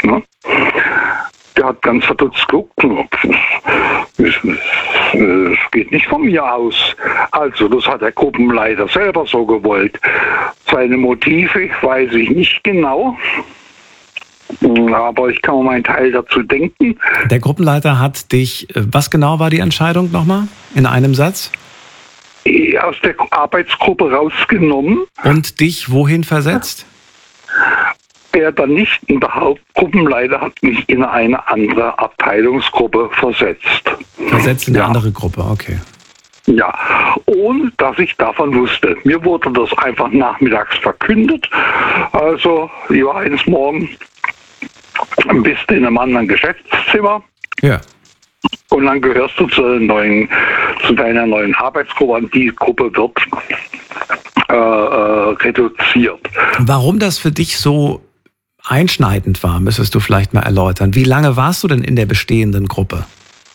Ne? Der hat ganz verdutzt geguckt. Es geht nicht von mir aus. Also, das hat der Gruppenleiter selber so gewollt. Seine Motive weiß ich nicht genau. Aber ich kann mir meinen Teil dazu denken. Der Gruppenleiter hat dich, was genau war die Entscheidung nochmal? In einem Satz? Aus der Arbeitsgruppe rausgenommen. Und dich wohin versetzt? Er dann nicht in der Hauptgruppenleiter hat mich in eine andere Abteilungsgruppe versetzt. Versetzt in eine andere Gruppe, okay. Ja, ohne dass ich davon wusste. Mir wurde das einfach nachmittags verkündet. Also, ich war eines Morgens, bist du in einem anderen Geschäftszimmer. Ja. Und dann gehörst du zu deiner neuen Arbeitsgruppe. Und die Gruppe wird reduziert. Warum das für dich so einschneidend war, müsstest du vielleicht mal erläutern. Wie lange warst du denn in der bestehenden Gruppe?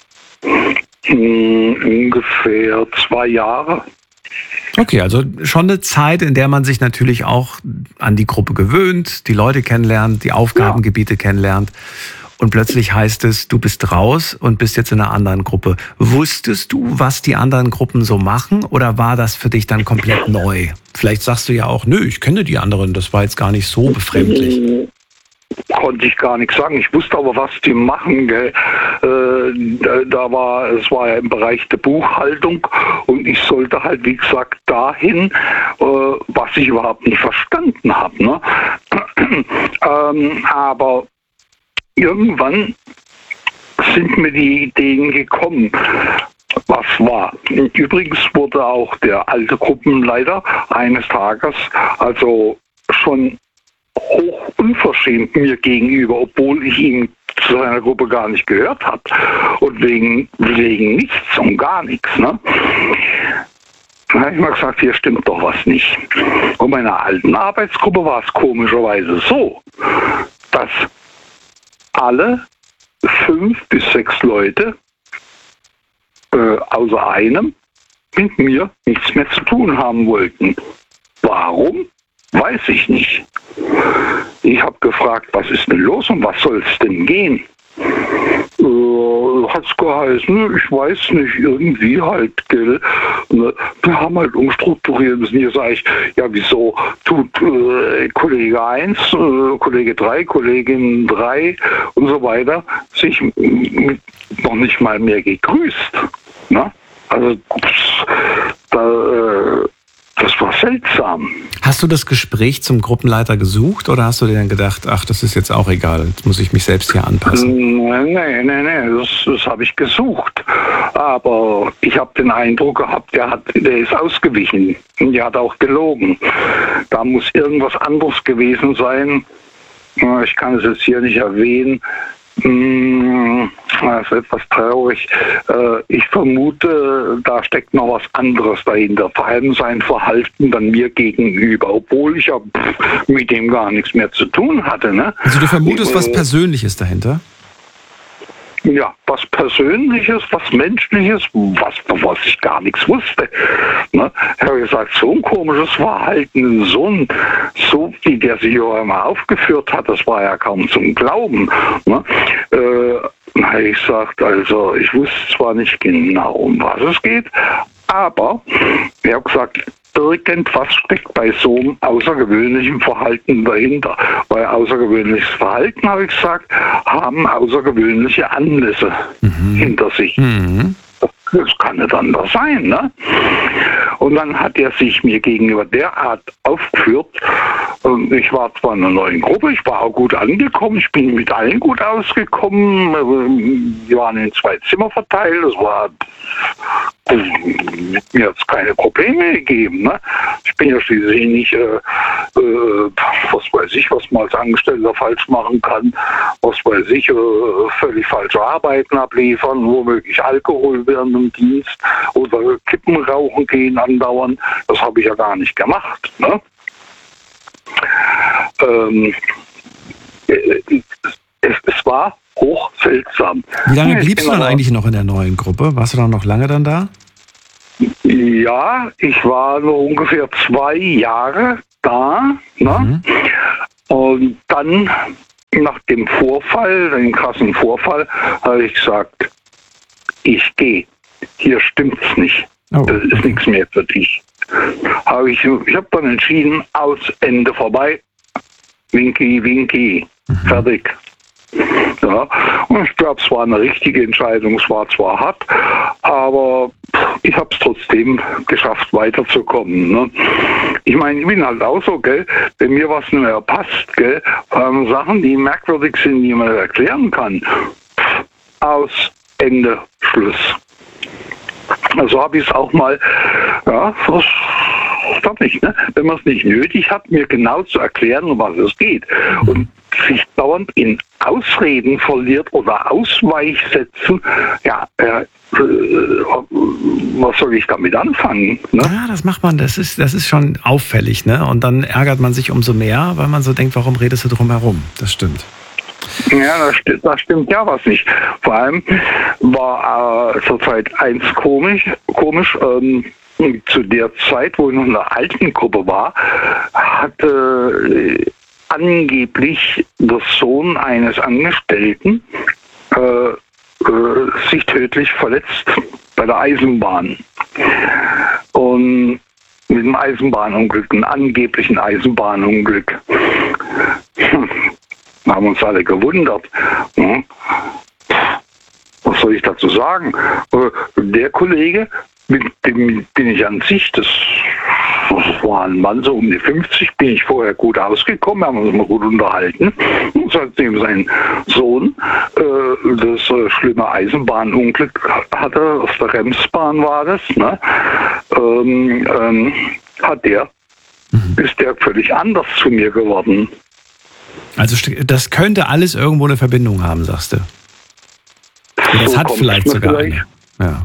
Ungefähr 2 Jahre. Okay, also schon eine Zeit, in der man sich natürlich auch an die Gruppe gewöhnt, die Leute kennenlernt, die Aufgabengebiete kennenlernt. Und plötzlich heißt es, du bist raus und bist jetzt in einer anderen Gruppe. Wusstest du, was die anderen Gruppen so machen, oder war das für dich dann komplett neu? Vielleicht sagst du ja auch, nö, ich kenne die anderen, das war jetzt gar nicht so befremdlich. Konnte ich gar nichts sagen. Ich wusste aber, was die machen. Gell. Es war ja im Bereich der Buchhaltung und ich sollte halt, wie gesagt, dahin, was ich überhaupt nicht verstanden habe. Ne? Aber irgendwann sind mir die Ideen gekommen, was war. Übrigens wurde auch der alte Gruppenleiter eines Tages, also schon hoch unverschämt mir gegenüber, obwohl ich ihn zu seiner Gruppe gar nicht gehört habe. Und wegen nichts und gar nichts. Ne? Da habe ich mal gesagt, hier stimmt doch was nicht. Und meiner alten Arbeitsgruppe war es komischerweise so, dass alle 5 bis 6 Leute, außer einem, mit mir nichts mehr zu tun haben wollten. Warum? Weiß ich nicht. Ich habe gefragt, was ist denn los und was soll es denn gehen? Hat es geheißen, ich weiß nicht, irgendwie halt, gell. Wir haben halt umstrukturieren müssen. Hier sage ich, ja wieso tut Kollege 1, Kollege 3, Kollegin 3 und so weiter sich noch nicht mal mehr gegrüßt. Ne? Also das war seltsam. Hast du das Gespräch zum Gruppenleiter gesucht oder hast du dir dann gedacht, ach, das ist jetzt auch egal, jetzt muss ich mich selbst hier anpassen? Nee, das habe ich gesucht. Aber ich habe den Eindruck gehabt, der ist ausgewichen. Und der hat auch gelogen. Da muss irgendwas anderes gewesen sein. Ich kann es jetzt hier nicht erwähnen. Das ist etwas traurig. Ich vermute, da steckt noch was anderes dahinter. Vor allem sein Verhalten dann mir gegenüber, obwohl ich ja mit dem gar nichts mehr zu tun hatte. Ne? Also du vermutest was Persönliches dahinter? Ja, was Persönliches, was Menschliches, was ich gar nichts wusste. Ne? Ich habe gesagt, so ein komisches Verhalten, so wie der sich ja immer aufgeführt hat, das war ja kaum zum Glauben. Ne? Habe ich gesagt, also ich wusste zwar nicht genau, um was es geht, aber ich habe gesagt, irgendwas steckt bei so einem außergewöhnlichen Verhalten dahinter. Weil außergewöhnliches Verhalten, habe ich gesagt, haben außergewöhnliche Anlässe hinter sich. Das kann nicht anders sein, ne? Und dann hat er sich mir gegenüber derart aufgeführt. Ich war zwar in einer neuen Gruppe, ich war auch gut angekommen, ich bin mit allen gut ausgekommen. Wir waren in 2 Zimmer verteilt, das war mir hat es keine Probleme gegeben. Ne? Ich bin ja schließlich nicht, was weiß ich, was man als Angestellter falsch machen kann, was weiß ich, völlig falsche Arbeiten abliefern, womöglich Alkohol während dem Dienst oder Kippen rauchen gehen andauernd. Das habe ich ja gar nicht gemacht. Ne? Es war hochseltsam. Wie lange bliebst du dann eigentlich noch in der neuen Gruppe? Warst du dann noch lange dann da? Ja, ich war nur ungefähr 2 Jahre da. Ne? Und dann nach dem Vorfall, dem krassen Vorfall, habe ich gesagt, ich gehe. Hier stimmt's nicht. Oh. Das ist nichts mehr für dich. Ich habe dann entschieden, aus, Ende vorbei. Winky, winky. Fertig. Ja, und ich glaube, es war eine richtige Entscheidung. Es war zwar hart, aber ich habe es trotzdem geschafft, weiterzukommen. Ne? Ich meine, ich bin halt auch so, gell, wenn mir was nicht mehr passt, gell, Sachen, die merkwürdig sind, die man nicht erklären kann. Aus, Ende, Schluss. Also habe ich es auch mal, ja, fertig, ne? Wenn man es nicht nötig hat, mir genau zu erklären, um was es geht. Und sich dauernd in Ausreden verliert oder Ausweichsätzen, ja, was soll ich damit anfangen? Ne? Ja, das macht man, das ist schon auffällig, ne? Und dann ärgert man sich umso mehr, weil man so denkt, warum redest du drum herum? Das stimmt. Ja, da stimmt ja was nicht. Vor allem war zur Zeit eins komisch, zu der Zeit, wo ich noch in der alten Gruppe war, hatte angeblich der Sohn eines Angestellten sich tödlich verletzt bei der Eisenbahn. Und mit einem Eisenbahnunglück, einem angeblichen Eisenbahnunglück. Da haben uns alle gewundert. Was soll ich dazu sagen? Der Kollege, mit dem bin ich an sich, das war ein Mann so um die 50, bin ich vorher gut ausgekommen, haben uns mal gut unterhalten. Und seitdem sein Sohn das schlimme Eisenbahnunglück hatte, auf der Remsbahn war das, ne? Ist der völlig anders zu mir geworden. Also das könnte alles irgendwo eine Verbindung haben, sagst du. Und das So hat vielleicht sogar eine. Ja.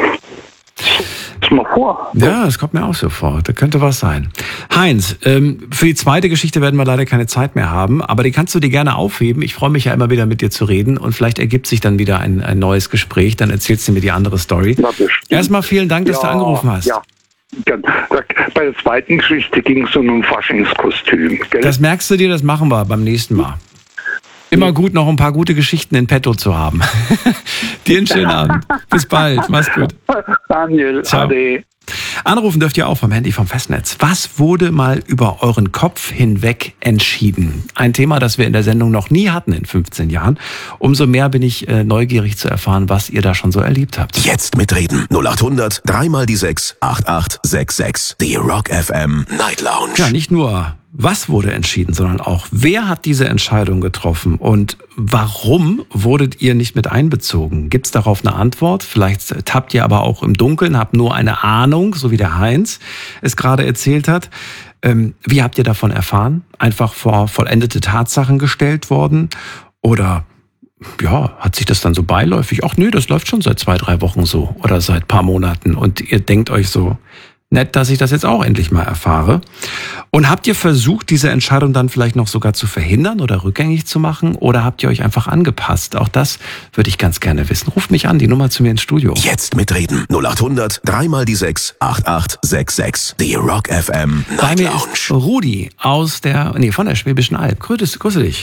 Mal vor. Ja, das kommt mir auch so vor. Da könnte was sein. Heinz, für die zweite Geschichte werden wir leider keine Zeit mehr haben, aber die kannst du dir gerne aufheben. Ich freue mich ja immer wieder mit dir zu reden und vielleicht ergibt sich dann wieder ein neues Gespräch. Dann erzählst du mir die andere Story. Erstmal vielen Dank, dass du angerufen hast. Ja. Bei der zweiten Geschichte ging es um ein Faschingskostüm. Gell? Das merkst du dir, das machen wir beim nächsten Mal. Immer gut, noch ein paar gute Geschichten in petto zu haben. Dir einen schönen Abend. Bis bald. Mach's gut. Daniel, ciao. Ade. Anrufen dürft ihr auch vom Handy vom Festnetz. Was wurde mal über euren Kopf hinweg entschieden? Ein Thema, das wir in der Sendung noch nie hatten in 15 Jahren. Umso mehr bin ich neugierig zu erfahren, was ihr da schon so erlebt habt. Jetzt mitreden. 0800 3 mal die 6 8866. Die Rock FM Night Lounge. Ja, nicht nur was wurde entschieden, sondern auch wer hat diese Entscheidung getroffen und warum wurdet ihr nicht mit einbezogen? Gibt es darauf eine Antwort? Vielleicht tappt ihr aber auch im Dunkeln, habt nur eine Ahnung, so wie der Heinz es gerade erzählt hat. Wie habt ihr davon erfahren? Einfach vor vollendete Tatsachen gestellt worden? Oder ja, hat sich das dann so beiläufig? Ach nö, das läuft schon seit 2-3 Wochen so oder seit ein paar Monaten und ihr denkt euch so, nett, dass ich das jetzt auch endlich mal erfahre. Und habt ihr versucht, diese Entscheidung dann vielleicht noch sogar zu verhindern oder rückgängig zu machen? Oder habt ihr euch einfach angepasst? Auch das würde ich ganz gerne wissen. Ruft mich an, die Nummer zu mir ins Studio. Jetzt mitreden. 0800 3 mal die 6 8866. Die Rock FM Night Bei mir Lounge. ist Rudi von der Schwäbischen Alb. Grüße dich.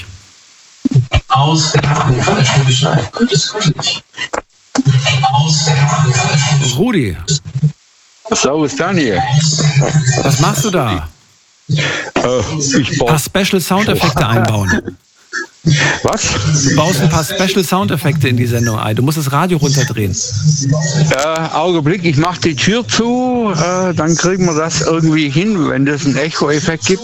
Von der Schwäbischen Alb. Grüße dich. Rudi. Servus Daniel. Was machst du da? Ich Ein paar Special Soundeffekte einbauen. Was? Du baust ein paar Special Soundeffekte in die Sendung ein. Du musst das Radio runterdrehen. Augenblick, ich mache die Tür zu, dann kriegen wir das irgendwie hin, wenn das einen Echo-Effekt gibt.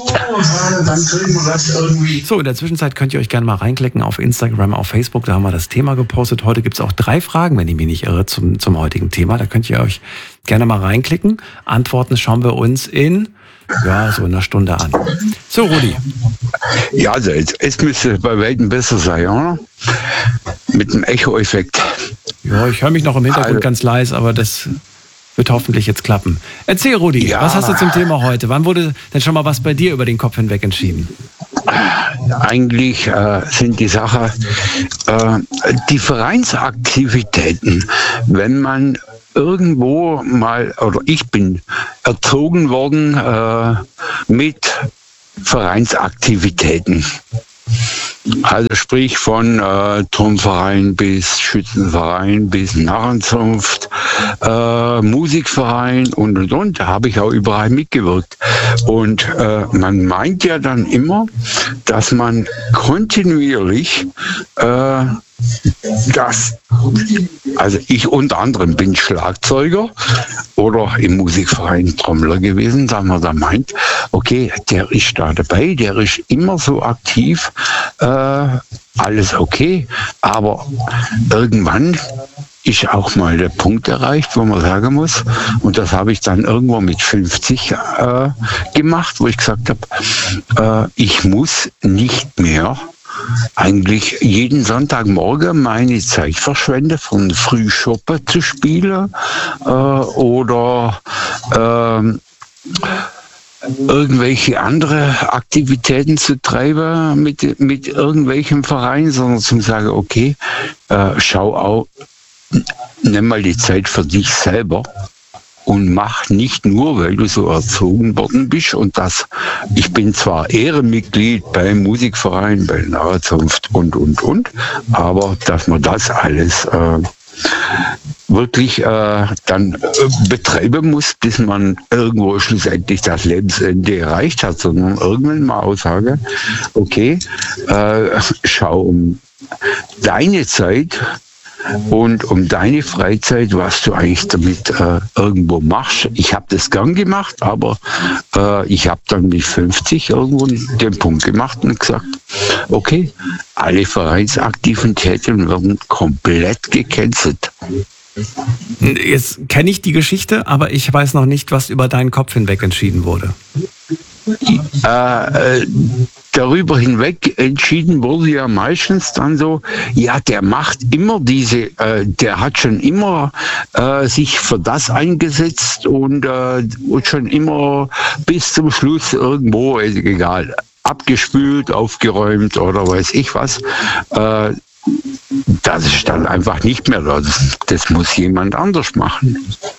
So, in der Zwischenzeit könnt ihr euch gerne mal reinklicken auf Instagram, auf Facebook, da haben wir das Thema gepostet. Heute gibt es auch 3 Fragen, wenn ich mich nicht irre, zum heutigen Thema. Da könnt ihr euch gerne mal reinklicken. Antworten schauen wir uns in so einer Stunde an. So, Rudi. Ja, also es müsste bei weitem besser sein, oder? Mit dem Echo-Effekt. Ja, ich höre mich noch im Hintergrund ganz leise, aber das wird hoffentlich jetzt klappen. Erzähl, Rudi, was hast du zum Thema heute? Wann wurde denn schon mal was bei dir über den Kopf hinweg entschieden? Eigentlich sind die Sache die Vereinsaktivitäten, wenn man irgendwo mal, oder ich bin erzogen worden mit Vereinsaktivitäten. Also sprich von Turnverein bis Schützenverein bis Narrenzunft, Musikverein und. Da habe ich auch überall mitgewirkt. Und man meint ja dann immer, dass man kontinuierlich also ich unter anderem bin Schlagzeuger oder im Musikverein Trommler gewesen, da man da meint, okay, der ist da dabei, der ist immer so aktiv, alles okay, aber irgendwann ist auch mal der Punkt erreicht, wo man sagen muss, und das habe ich dann irgendwo mit 50 gemacht, wo ich gesagt habe, ich muss nicht mehr eigentlich jeden Sonntagmorgen meine Zeit verschwende, von Frühschoppen zu spielen oder irgendwelche andere Aktivitäten zu treiben mit irgendwelchem Verein, sondern zu sagen, okay, schau auch, nimm mal die Zeit für dich selber. Und mach nicht nur, weil du so erzogen worden bist und das, ich bin zwar Ehrenmitglied beim Musikverein, bei Narrenzunft und, aber dass man das alles wirklich dann betreiben muss, bis man irgendwo schlussendlich das Lebensende erreicht hat, sondern irgendwann mal aussage, okay, schau um deine Zeit und um deine Freizeit, was du eigentlich damit irgendwo machst. Ich habe das gern gemacht, aber ich habe dann mit 50 irgendwo den Punkt gemacht und gesagt, okay, alle Vereinsaktivitäten werden komplett gecancelt. Jetzt kenne ich die Geschichte, aber ich weiß noch nicht, was über deinen Kopf hinweg entschieden wurde. Darüber hinweg entschieden wurde ja meistens dann so, ja, der macht immer der hat schon immer sich für das eingesetzt und schon immer bis zum Schluss irgendwo, egal, abgespült, aufgeräumt oder weiß ich was. Das ist dann einfach nicht mehr da. Das muss jemand anders machen.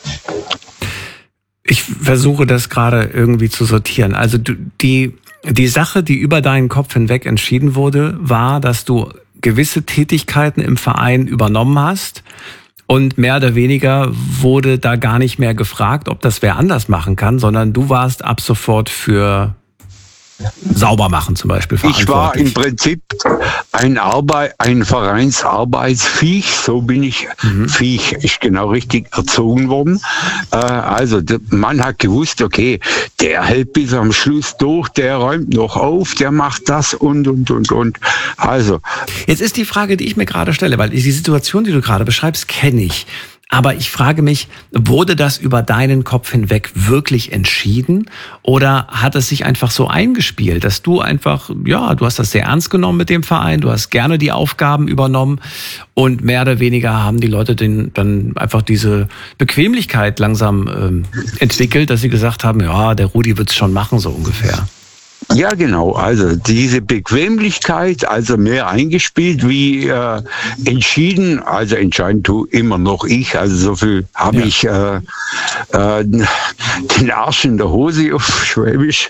Ich versuche das gerade irgendwie zu sortieren. Also die Sache, die über deinen Kopf hinweg entschieden wurde, war, dass du gewisse Tätigkeiten im Verein übernommen hast und mehr oder weniger wurde da gar nicht mehr gefragt, ob das wer anders machen kann, sondern du warst ab sofort für sauber machen zum Beispiel Ich war im Prinzip ein Vereinsarbeitsviech, so bin ich, Viech ist genau richtig erzogen worden. Also man hat gewusst, okay, der hält bis am Schluss durch, der räumt noch auf, der macht das und. Also. Jetzt ist die Frage, die ich mir gerade stelle, weil die Situation, die du gerade beschreibst, kenne ich. Aber ich frage mich, wurde das über deinen Kopf hinweg wirklich entschieden oder hat es sich einfach so eingespielt, dass du einfach, ja, du hast das sehr ernst genommen mit dem Verein, du hast gerne die Aufgaben übernommen und mehr oder weniger haben die Leute dann einfach diese Bequemlichkeit langsam entwickelt, dass sie gesagt haben, ja, der Rudi wird's schon machen, so ungefähr. Ja, genau. Also diese Bequemlichkeit, also mehr eingespielt wie entschieden. Also entscheiden tue immer noch ich. Also so viel habe ich den Arsch in der Hose auf Schwäbisch.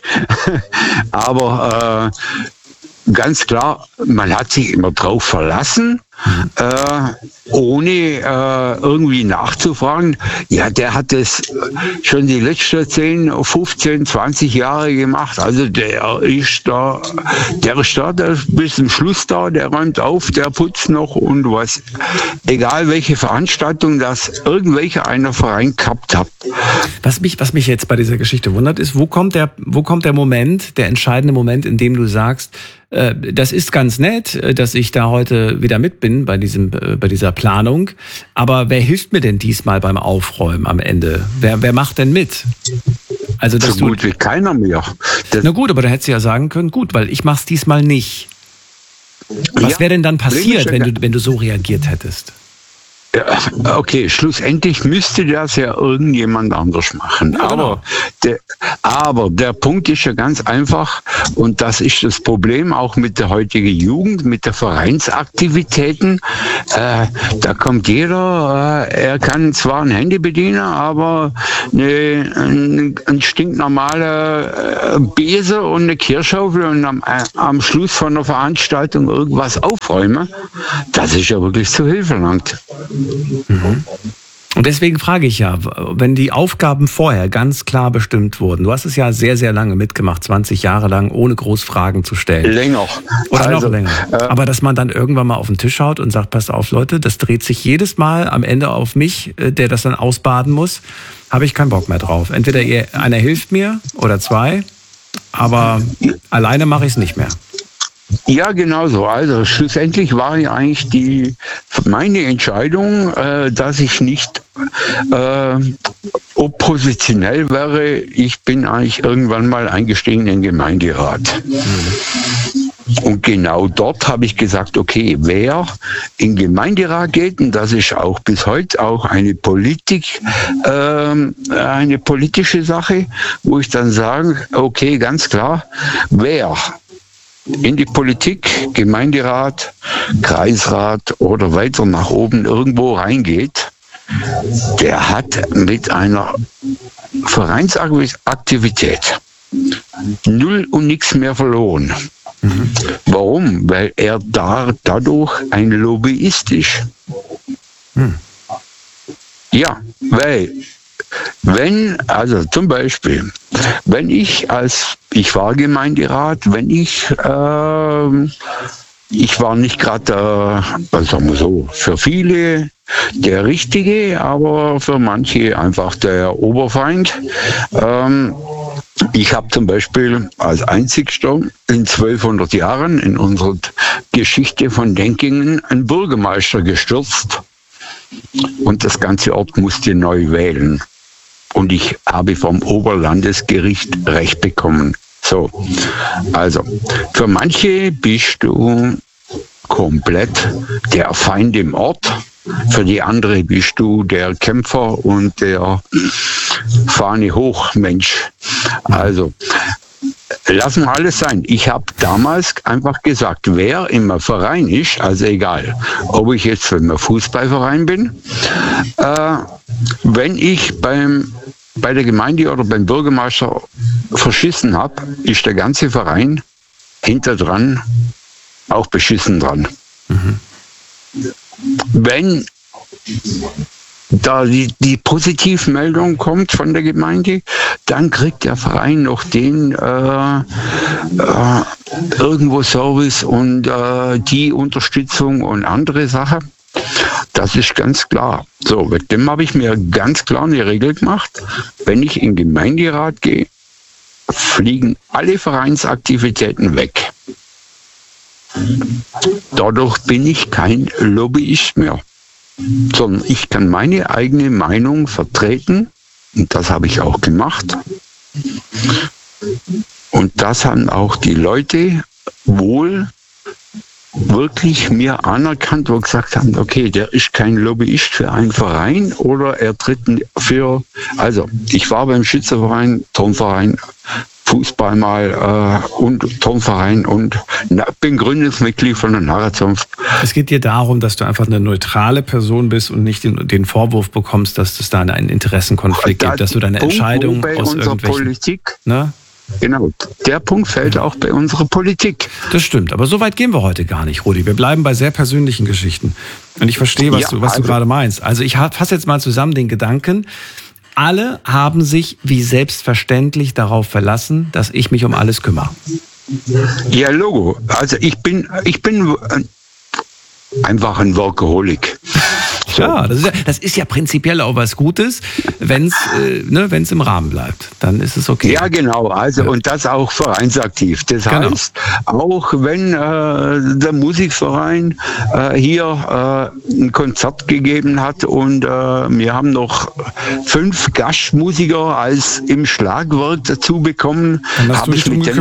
Aber ganz klar, man hat sich immer drauf verlassen, ohne irgendwie nachzufragen. Ja, der hat es schon die letzten 10, 15, 20 Jahre gemacht. Also der ist da bis zum Schluss da, der räumt auf, der putzt noch und was. Egal welche Veranstaltung das irgendwelcher einer Verein gehabt hat. Was mich jetzt bei dieser Geschichte wundert, ist, wo kommt der Moment, der entscheidende Moment, in dem du sagst, das ist ganz nett, dass ich da heute wieder mit bin bei dieser Planung. Aber wer hilft mir denn diesmal beim Aufräumen am Ende? Wer macht denn mit? Also, dass so gut wie keiner mehr. Na gut, aber da hättest du ja sagen können, gut, weil ich mach's diesmal nicht. Was wäre denn dann passiert, wenn du so reagiert hättest? Ja, okay, schlussendlich müsste das ja irgendjemand anders machen. Ja, genau. Aber der Punkt ist ja ganz einfach, und das ist das Problem auch mit der heutigen Jugend, mit der Vereinsaktivitäten. Da kommt jeder, er kann zwar ein Handy bedienen, aber ein stinknormaler Besen und eine Kehrschaufel und am Schluss von der Veranstaltung irgendwas aufräumen, das ist ja wirklich zu hilfelangt. Und deswegen frage ich ja, wenn die Aufgaben vorher ganz klar bestimmt wurden, du hast es ja sehr, sehr lange mitgemacht, 20 Jahre lang, ohne groß Fragen zu stellen. Länger. Oder noch länger. Aber dass man dann irgendwann mal auf den Tisch schaut und sagt, passt auf Leute, das dreht sich jedes Mal am Ende auf mich, der das dann ausbaden muss, habe ich keinen Bock mehr drauf. Entweder einer hilft mir oder zwei, aber alleine mache ich es nicht mehr. Ja, genau so. Also schlussendlich war ja eigentlich meine Entscheidung, dass ich nicht oppositionell wäre. Ich bin eigentlich irgendwann mal eingestiegen in den Gemeinderat. Und genau dort habe ich gesagt, okay, wer in den Gemeinderat geht, und das ist auch bis heute auch eine politische Sache, wo ich dann sage, okay, ganz klar, wer in die Politik, Gemeinderat, Kreisrat oder weiter nach oben irgendwo reingeht, der hat mit einer Vereinsaktivität null und nichts mehr verloren. Warum? Weil er dadurch ein Lobbyist ist. Ja, weil also zum Beispiel, wenn ich war Gemeinderat, wenn ich war nicht gerade, sagen wir so, für viele der Richtige, aber für manche einfach der Oberfeind. Ich habe zum Beispiel als einzigster in 1200 Jahren in unserer Geschichte von Denkingen einen Bürgermeister gestürzt und das ganze Ort musste neu wählen. Und ich habe vom Oberlandesgericht Recht bekommen. So, also für manche bist du komplett der Feind im Ort, für die andere bist du der Kämpfer und der Fahne hoch Mensch. Also lassen wir alles sein. Ich habe damals einfach gesagt, wer im Verein ist, also egal, ob ich jetzt für einen Fußballverein bin, wenn ich bei der Gemeinde oder beim Bürgermeister verschissen habe, ist der ganze Verein hinterdran auch beschissen dran. Wenn da die Positivmeldung kommt von der Gemeinde, dann kriegt der Verein noch den irgendwo Service und die Unterstützung und andere Sachen. Das ist ganz klar. So, mit dem habe ich mir ganz klar eine Regel gemacht. Wenn ich in den Gemeinderat gehe, fliegen alle Vereinsaktivitäten weg. Dadurch bin ich kein Lobbyist mehr, sondern ich kann meine eigene Meinung vertreten und das habe ich auch gemacht. Und das haben auch die Leute wohl wirklich mir anerkannt, wo gesagt haben, okay, der ist kein Lobbyist für einen Verein oder er tritt für, also ich war beim Schützenverein, Turnverein, Fußball mal und Turnverein und bin Gründungsmitglied von der Narrenzunft. Es geht dir darum, dass du einfach eine neutrale Person bist und nicht den Vorwurf bekommst, dass es da einen Interessenkonflikt gibt, dass du deine Entscheidung bei aus unserer irgendwelchen... Politik, Ne? genau, der Punkt fällt auch bei unserer Politik. Das stimmt, aber so weit gehen wir heute gar nicht, Rudi. Wir bleiben bei sehr persönlichen Geschichten. Und ich verstehe, was du gerade meinst. Also ich fasse jetzt mal zusammen den Gedanken, alle haben sich wie selbstverständlich darauf verlassen, dass ich mich um alles kümmere. Ja, Logo. Also ich bin einfach ein Workaholic. So. Ja, das ist ja prinzipiell auch was Gutes, wenn es im Rahmen bleibt. Dann ist es okay. Ja, genau. Also ja. Und das auch vereinsaktiv. Das heißt, auch wenn der Musikverein hier ein Konzert gegeben hat und wir haben noch 5 Gastmusiker als im Schlagwerk dazu bekommen, habe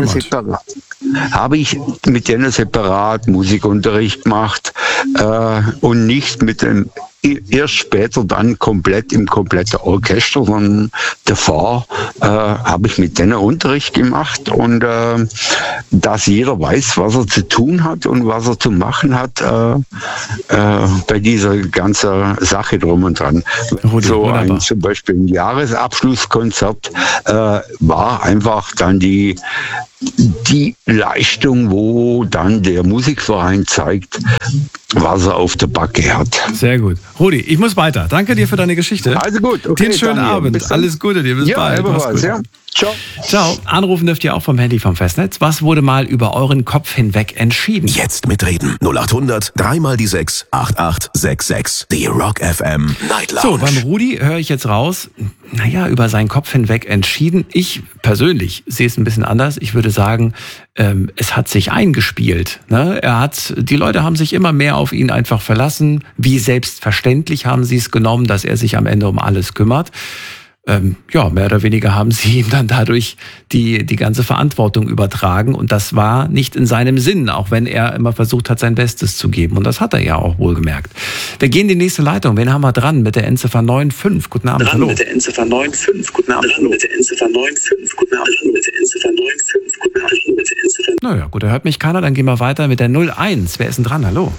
ich mit denen separat Musikunterricht gemacht und nicht mit dem erst später dann komplett im kompletten Orchester, sondern davor habe ich mit denen Unterricht gemacht und dass jeder weiß, was er zu tun hat und was er zu machen hat bei dieser ganzen Sache drum und dran. Rudi, Zum Beispiel ein Jahresabschlusskonzert war einfach dann die Leistung, wo dann der Musikverein zeigt, was er auf der Backe hat. Sehr gut. Rudi, ich muss weiter. Danke dir für deine Geschichte. Also gut. Okay, dir einen schönen Abend. Alles Gute dir. Bis bald. Mach's gut. Ja. Ciao. Ciao. Anrufen dürft ihr auch vom Handy vom Festnetz. Was wurde mal über euren Kopf hinweg entschieden? Jetzt mitreden. 0800 3 die 6 8866. Die Rock FM Night Lounge. So, beim Rudi höre ich jetzt raus, über seinen Kopf hinweg entschieden. Ich persönlich sehe es ein bisschen anders. Ich würde sagen, es hat sich eingespielt. Ne? Die Leute haben sich immer mehr auf ihn einfach verlassen. Wie selbstverständlich haben sie es genommen, dass er sich am Ende um alles kümmert. Mehr oder weniger haben sie ihm dann dadurch die ganze Verantwortung übertragen und das war nicht in seinem Sinn, auch wenn er immer versucht hat, sein Bestes zu geben und das hat er ja auch wohl gemerkt. Wir gehen in die nächste Leitung. Wen haben wir dran mit der Endziffer 95? Guten Abend, hallo. Mit der Endziffer 95. Guten Abend, hallo. Mit der Endziffer 95. Guten Abend, hallo. Mit der Endziffer 95. Guten Abend, hallo. Mit der Endziffer. Naja, gut, da hört mich keiner, dann gehen wir weiter mit der 01. Wer ist denn dran? Hallo.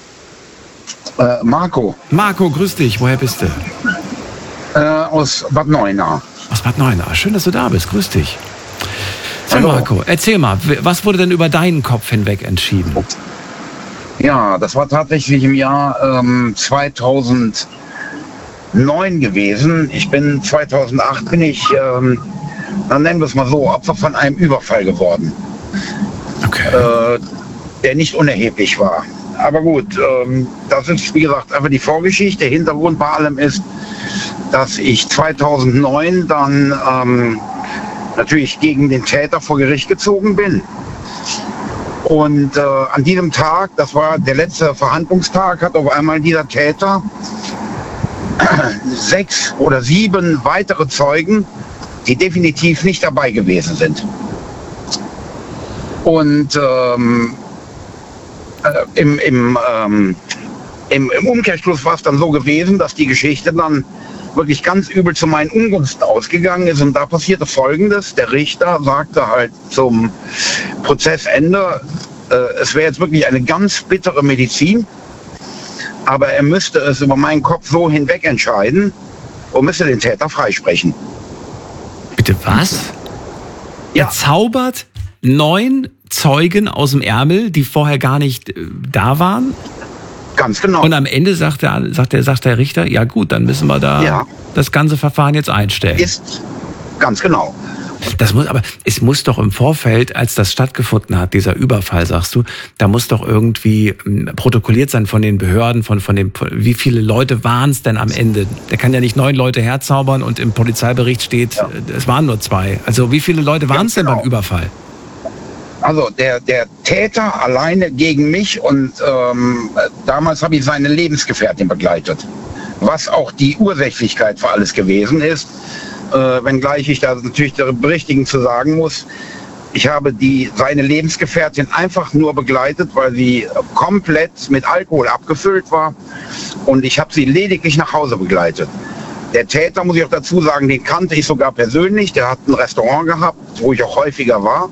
Marco. Marco, grüß dich. Woher bist du? Aus Bad Neuenahr. Aus Bad Neuenahr. Schön, dass du da bist. Grüß dich. So, Hallo. Marco, erzähl mal, was wurde denn über deinen Kopf hinweg entschieden? Ja, das war tatsächlich im Jahr 2009 gewesen. 2008 bin ich, dann nennen wir es mal so, Opfer von einem Überfall geworden. Okay. Der nicht unerheblich war. Aber gut, das ist, wie gesagt, einfach die Vorgeschichte. Der Hintergrund bei allem ist, dass ich 2009 dann natürlich gegen den Täter vor Gericht gezogen bin. Und an diesem Tag, das war der letzte Verhandlungstag, hat auf einmal dieser Täter 6 oder 7 weitere Zeugen, die definitiv nicht dabei gewesen sind. Und im Umkehrschluss war es dann so gewesen, dass die Geschichte dann wirklich ganz übel zu meinen Ungunsten ausgegangen ist. Und da passierte Folgendes. Der Richter sagte halt zum Prozessende, es wäre jetzt wirklich eine ganz bittere Medizin, aber er müsste es über meinen Kopf so hinweg entscheiden und müsste den Täter freisprechen. Bitte was? Ja. Er zaubert 9 Zeugen aus dem Ärmel, die vorher gar nicht da waren? Ganz genau. Und am Ende sagt der Richter, ja gut, dann müssen wir da das ganze Verfahren jetzt einstellen. Ist ganz genau. Aber es muss doch im Vorfeld, als das stattgefunden hat, dieser Überfall, sagst du, da muss doch irgendwie protokolliert sein von den Behörden, wie viele Leute waren es denn am Ende? Der kann ja nicht 9 Leute herzaubern und im Polizeibericht steht, es waren nur 2. Also wie viele Leute waren es denn beim Überfall? Also der Täter alleine gegen mich und damals habe ich seine Lebensgefährtin begleitet, was auch die Ursächlichkeit für alles gewesen ist, wenngleich ich da natürlich der Berichtigen zu sagen muss, ich habe seine Lebensgefährtin einfach nur begleitet, weil sie komplett mit Alkohol abgefüllt war und ich habe sie lediglich nach Hause begleitet. Der Täter, muss ich auch dazu sagen, den kannte ich sogar persönlich, der hat ein Restaurant gehabt, wo ich auch häufiger war.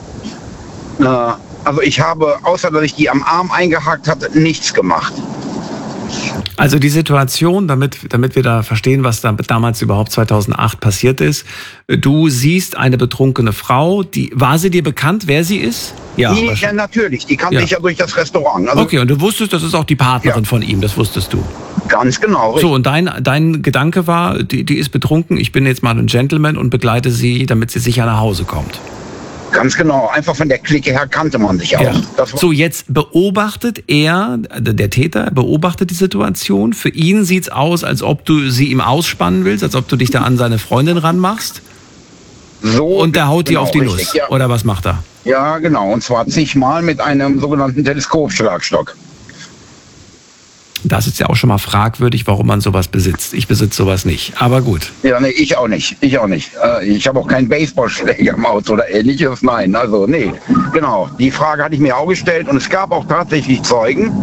Also ich habe, außer dass ich die am Arm eingehakt hatte, nichts gemacht. Also die Situation, damit wir da verstehen, was da damals überhaupt 2008 passiert ist. Du siehst eine betrunkene Frau, war sie dir bekannt, wer sie ist? Ja, natürlich, die kannte ich ja durch das Restaurant. Also, okay, und du wusstest, das ist auch die Partnerin von ihm, das wusstest du? Ganz genau. Richtig. So, und dein Gedanke war, die ist betrunken, ich bin jetzt mal ein Gentleman und begleite sie, damit sie sicher nach Hause kommt. Ganz genau, einfach von der Clique her kannte man sich auch. Ja. So, jetzt beobachtet der Täter beobachtet die Situation. Für ihn sieht's aus, als ob du sie ihm ausspannen willst, als ob du dich da an seine Freundin ranmachst. So, und der haut dir auf die Nuss. Ja. Oder was macht er? Ja, genau. Und zwar zigmal mit einem sogenannten Teleskopschlagstock. Das ist ja auch schon mal fragwürdig, warum man sowas besitzt. Ich besitze sowas nicht, aber gut. Ja, nee, ich auch nicht. Ich habe auch keinen Baseballschläger im Auto oder ähnliches. Nein, also nee. Genau, die Frage hatte ich mir auch gestellt und es gab auch tatsächlich Zeugen,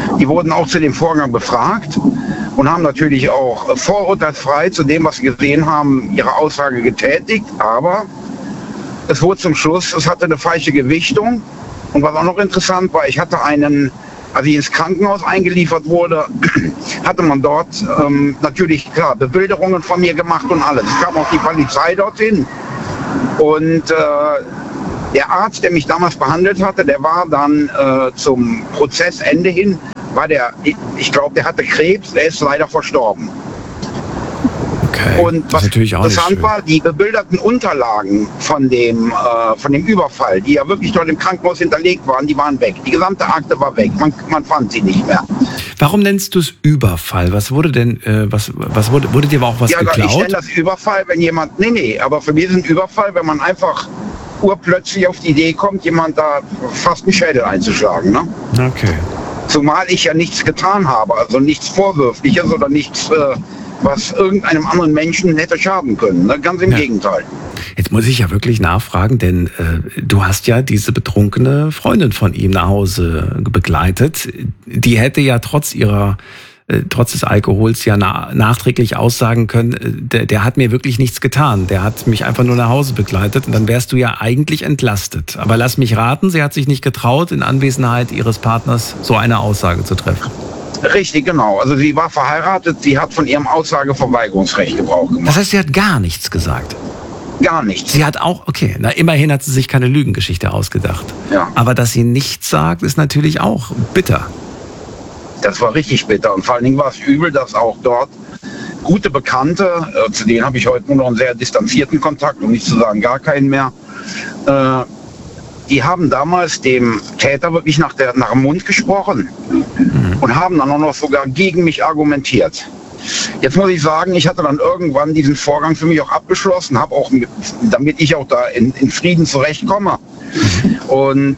Die wurden auch zu dem Vorgang befragt und haben natürlich auch vorurteilsfrei zu dem, was sie gesehen haben, ihre Aussage getätigt. Aber es wurde zum Schluss, es hatte eine falsche Gewichtung. Und was auch noch interessant war, ich hatte als ich ins Krankenhaus eingeliefert wurde, hatte man dort natürlich klar Bebilderungen von mir gemacht und alles. Es kam auch die Polizei dorthin. Und der Arzt, der mich damals behandelt hatte, der war dann zum Prozessende hin, ich glaube, der hatte Krebs, der ist leider verstorben. Okay. Und was interessant war, die bebilderten Unterlagen von dem Überfall, die ja wirklich dort im Krankenhaus hinterlegt waren, die waren weg. Die gesamte Akte war weg. Man fand sie nicht mehr. Warum nennst du es Überfall? Was wurde denn, wurde dir aber auch was geklaut? Ich nenne das Überfall, wenn jemand, aber für mich ist ein Überfall, wenn man einfach urplötzlich auf die Idee kommt, jemand da fast einen Schädel einzuschlagen. Ne? Okay. Zumal ich ja nichts getan habe, also nichts Vorwürfliches oder nichts, was irgendeinem anderen Menschen hätte schaden können. Ne? Ganz im Gegenteil. Jetzt muss ich ja wirklich nachfragen, denn du hast ja diese betrunkene Freundin von ihm nach Hause begleitet. Die hätte ja trotz des Alkohols ja nachträglich aussagen können, der hat mir wirklich nichts getan. Der hat mich einfach nur nach Hause begleitet und dann wärst du ja eigentlich entlastet. Aber lass mich raten, sie hat sich nicht getraut, in Anwesenheit ihres Partners so eine Aussage zu treffen. Richtig, genau. Also sie war verheiratet, sie hat von ihrem Aussageverweigerungsrecht Gebrauch gemacht. Das heißt, sie hat gar nichts gesagt? Gar nichts. Sie hat auch, immerhin hat sie sich keine Lügengeschichte ausgedacht. Ja. Aber dass sie nichts sagt, ist natürlich auch bitter. Das war richtig bitter und vor allen Dingen war es übel, dass auch dort gute Bekannte, zu denen habe ich heute nur noch einen sehr distanzierten Kontakt, um nicht zu sagen gar keinen mehr, die haben damals dem Täter wirklich nach dem Mund gesprochen und haben dann auch noch sogar gegen mich argumentiert. Jetzt muss ich sagen, ich hatte dann irgendwann diesen Vorgang für mich auch abgeschlossen, habe auch, damit ich auch da in Frieden zurechtkomme. Und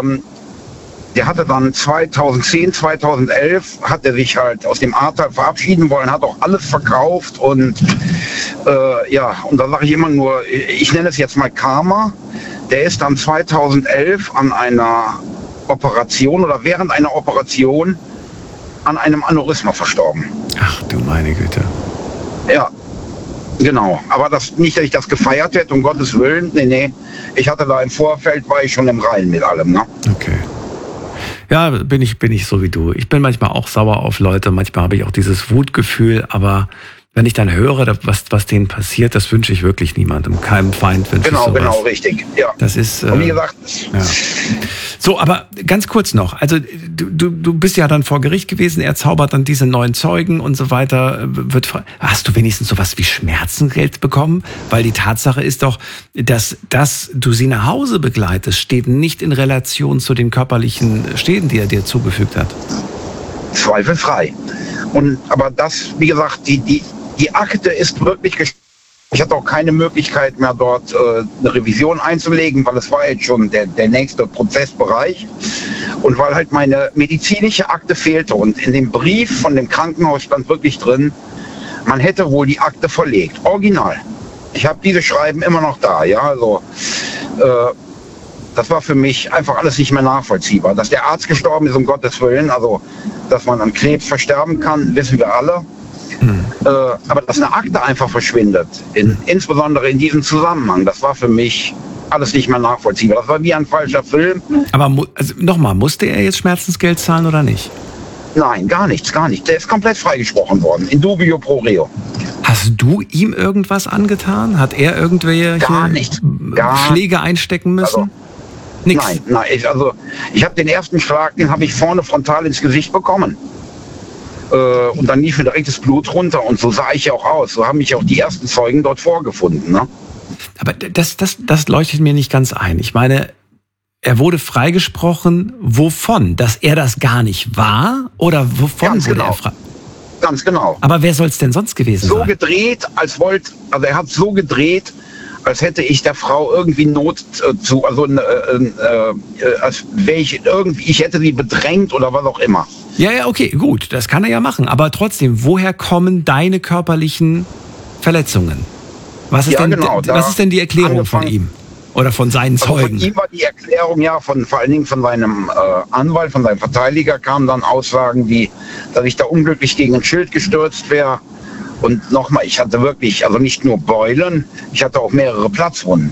der hatte dann 2010, 2011, hat er sich halt aus dem Ahrtal verabschieden wollen, hat auch alles verkauft und und da sage ich immer nur, ich nenne es jetzt mal Karma. Der ist dann 2011 an einer Operation oder während einer Operation an einem Aneurysma verstorben. Ach du meine Güte. Ja, genau. Aber nicht, dass ich das gefeiert hätte, um Gottes Willen. Nee. Ich hatte da im Vorfeld, war ich schon im Reinen mit allem. Ne? Okay. Ja, bin ich so wie du. Ich bin manchmal auch sauer auf Leute, manchmal habe ich auch dieses Wutgefühl, aber wenn ich dann höre, was denen passiert, das wünsche ich wirklich niemandem. Keinem Feind wünsche ich sowas. Genau, richtig. Ja. Das ist. Und wie gesagt. Ja. So, aber ganz kurz noch. Also du bist ja dann vor Gericht gewesen. Er zaubert dann diese neuen Zeugen und so weiter. Hast du wenigstens sowas wie Schmerzengeld bekommen? Weil die Tatsache ist doch, dass du sie nach Hause begleitest, steht nicht in Relation zu den körperlichen Schäden, die er dir zugefügt hat. Zweifelfrei. Aber das, wie gesagt, die Akte ist wirklich ich hatte auch keine Möglichkeit mehr dort eine Revision einzulegen, weil es war jetzt schon der nächste Prozessbereich und weil halt meine medizinische Akte fehlte und in dem Brief von dem Krankenhaus stand wirklich drin, man hätte wohl die Akte verlegt. Original. Ich habe diese Schreiben immer noch da, ja, also das war für mich einfach alles nicht mehr nachvollziehbar. Dass der Arzt gestorben ist, um Gottes Willen, also dass man an Krebs versterben kann, wissen wir alle. Aber dass eine Akte einfach verschwindet, insbesondere in diesem Zusammenhang, das war für mich alles nicht mehr nachvollziehbar. Das war wie ein falscher Film. Aber nochmal, musste er jetzt Schmerzensgeld zahlen oder nicht? Nein, gar nichts. Der ist komplett freigesprochen worden, in dubio pro reo. Hast du ihm irgendwas angetan? Hat er irgendwelche Schläge einstecken müssen? Also, nix. Nein, ich habe den ersten Schlag, den habe ich vorne frontal ins Gesicht bekommen. Und dann lief mir direkt das Blut runter und so sah ich ja auch aus. So haben mich auch die ersten Zeugen dort vorgefunden. Ne? Aber das leuchtet mir nicht ganz ein. Ich meine, er wurde freigesprochen, wovon? Dass er das gar nicht war? Oder wovon Ganz wurde genau. er frei? Ganz genau. Aber wer soll es denn sonst gewesen sein? Er hat so gedreht, als hätte ich der Frau irgendwie Not zu, als wäre ich hätte sie bedrängt oder was auch immer. Ja, okay, gut, das kann er ja machen. Aber trotzdem, woher kommen deine körperlichen Verletzungen? Was ist denn die Erklärung von ihm? Oder von seinen Also Zeugen? von ihm war die Erklärung ja, vor allen Dingen von seinem Anwalt, von seinem Verteidiger kamen dann Aussagen wie, dass ich da unglücklich gegen ein Schild gestürzt wäre. Und nochmal, ich hatte wirklich, also nicht nur Beulen, ich hatte auch mehrere Platzwunden.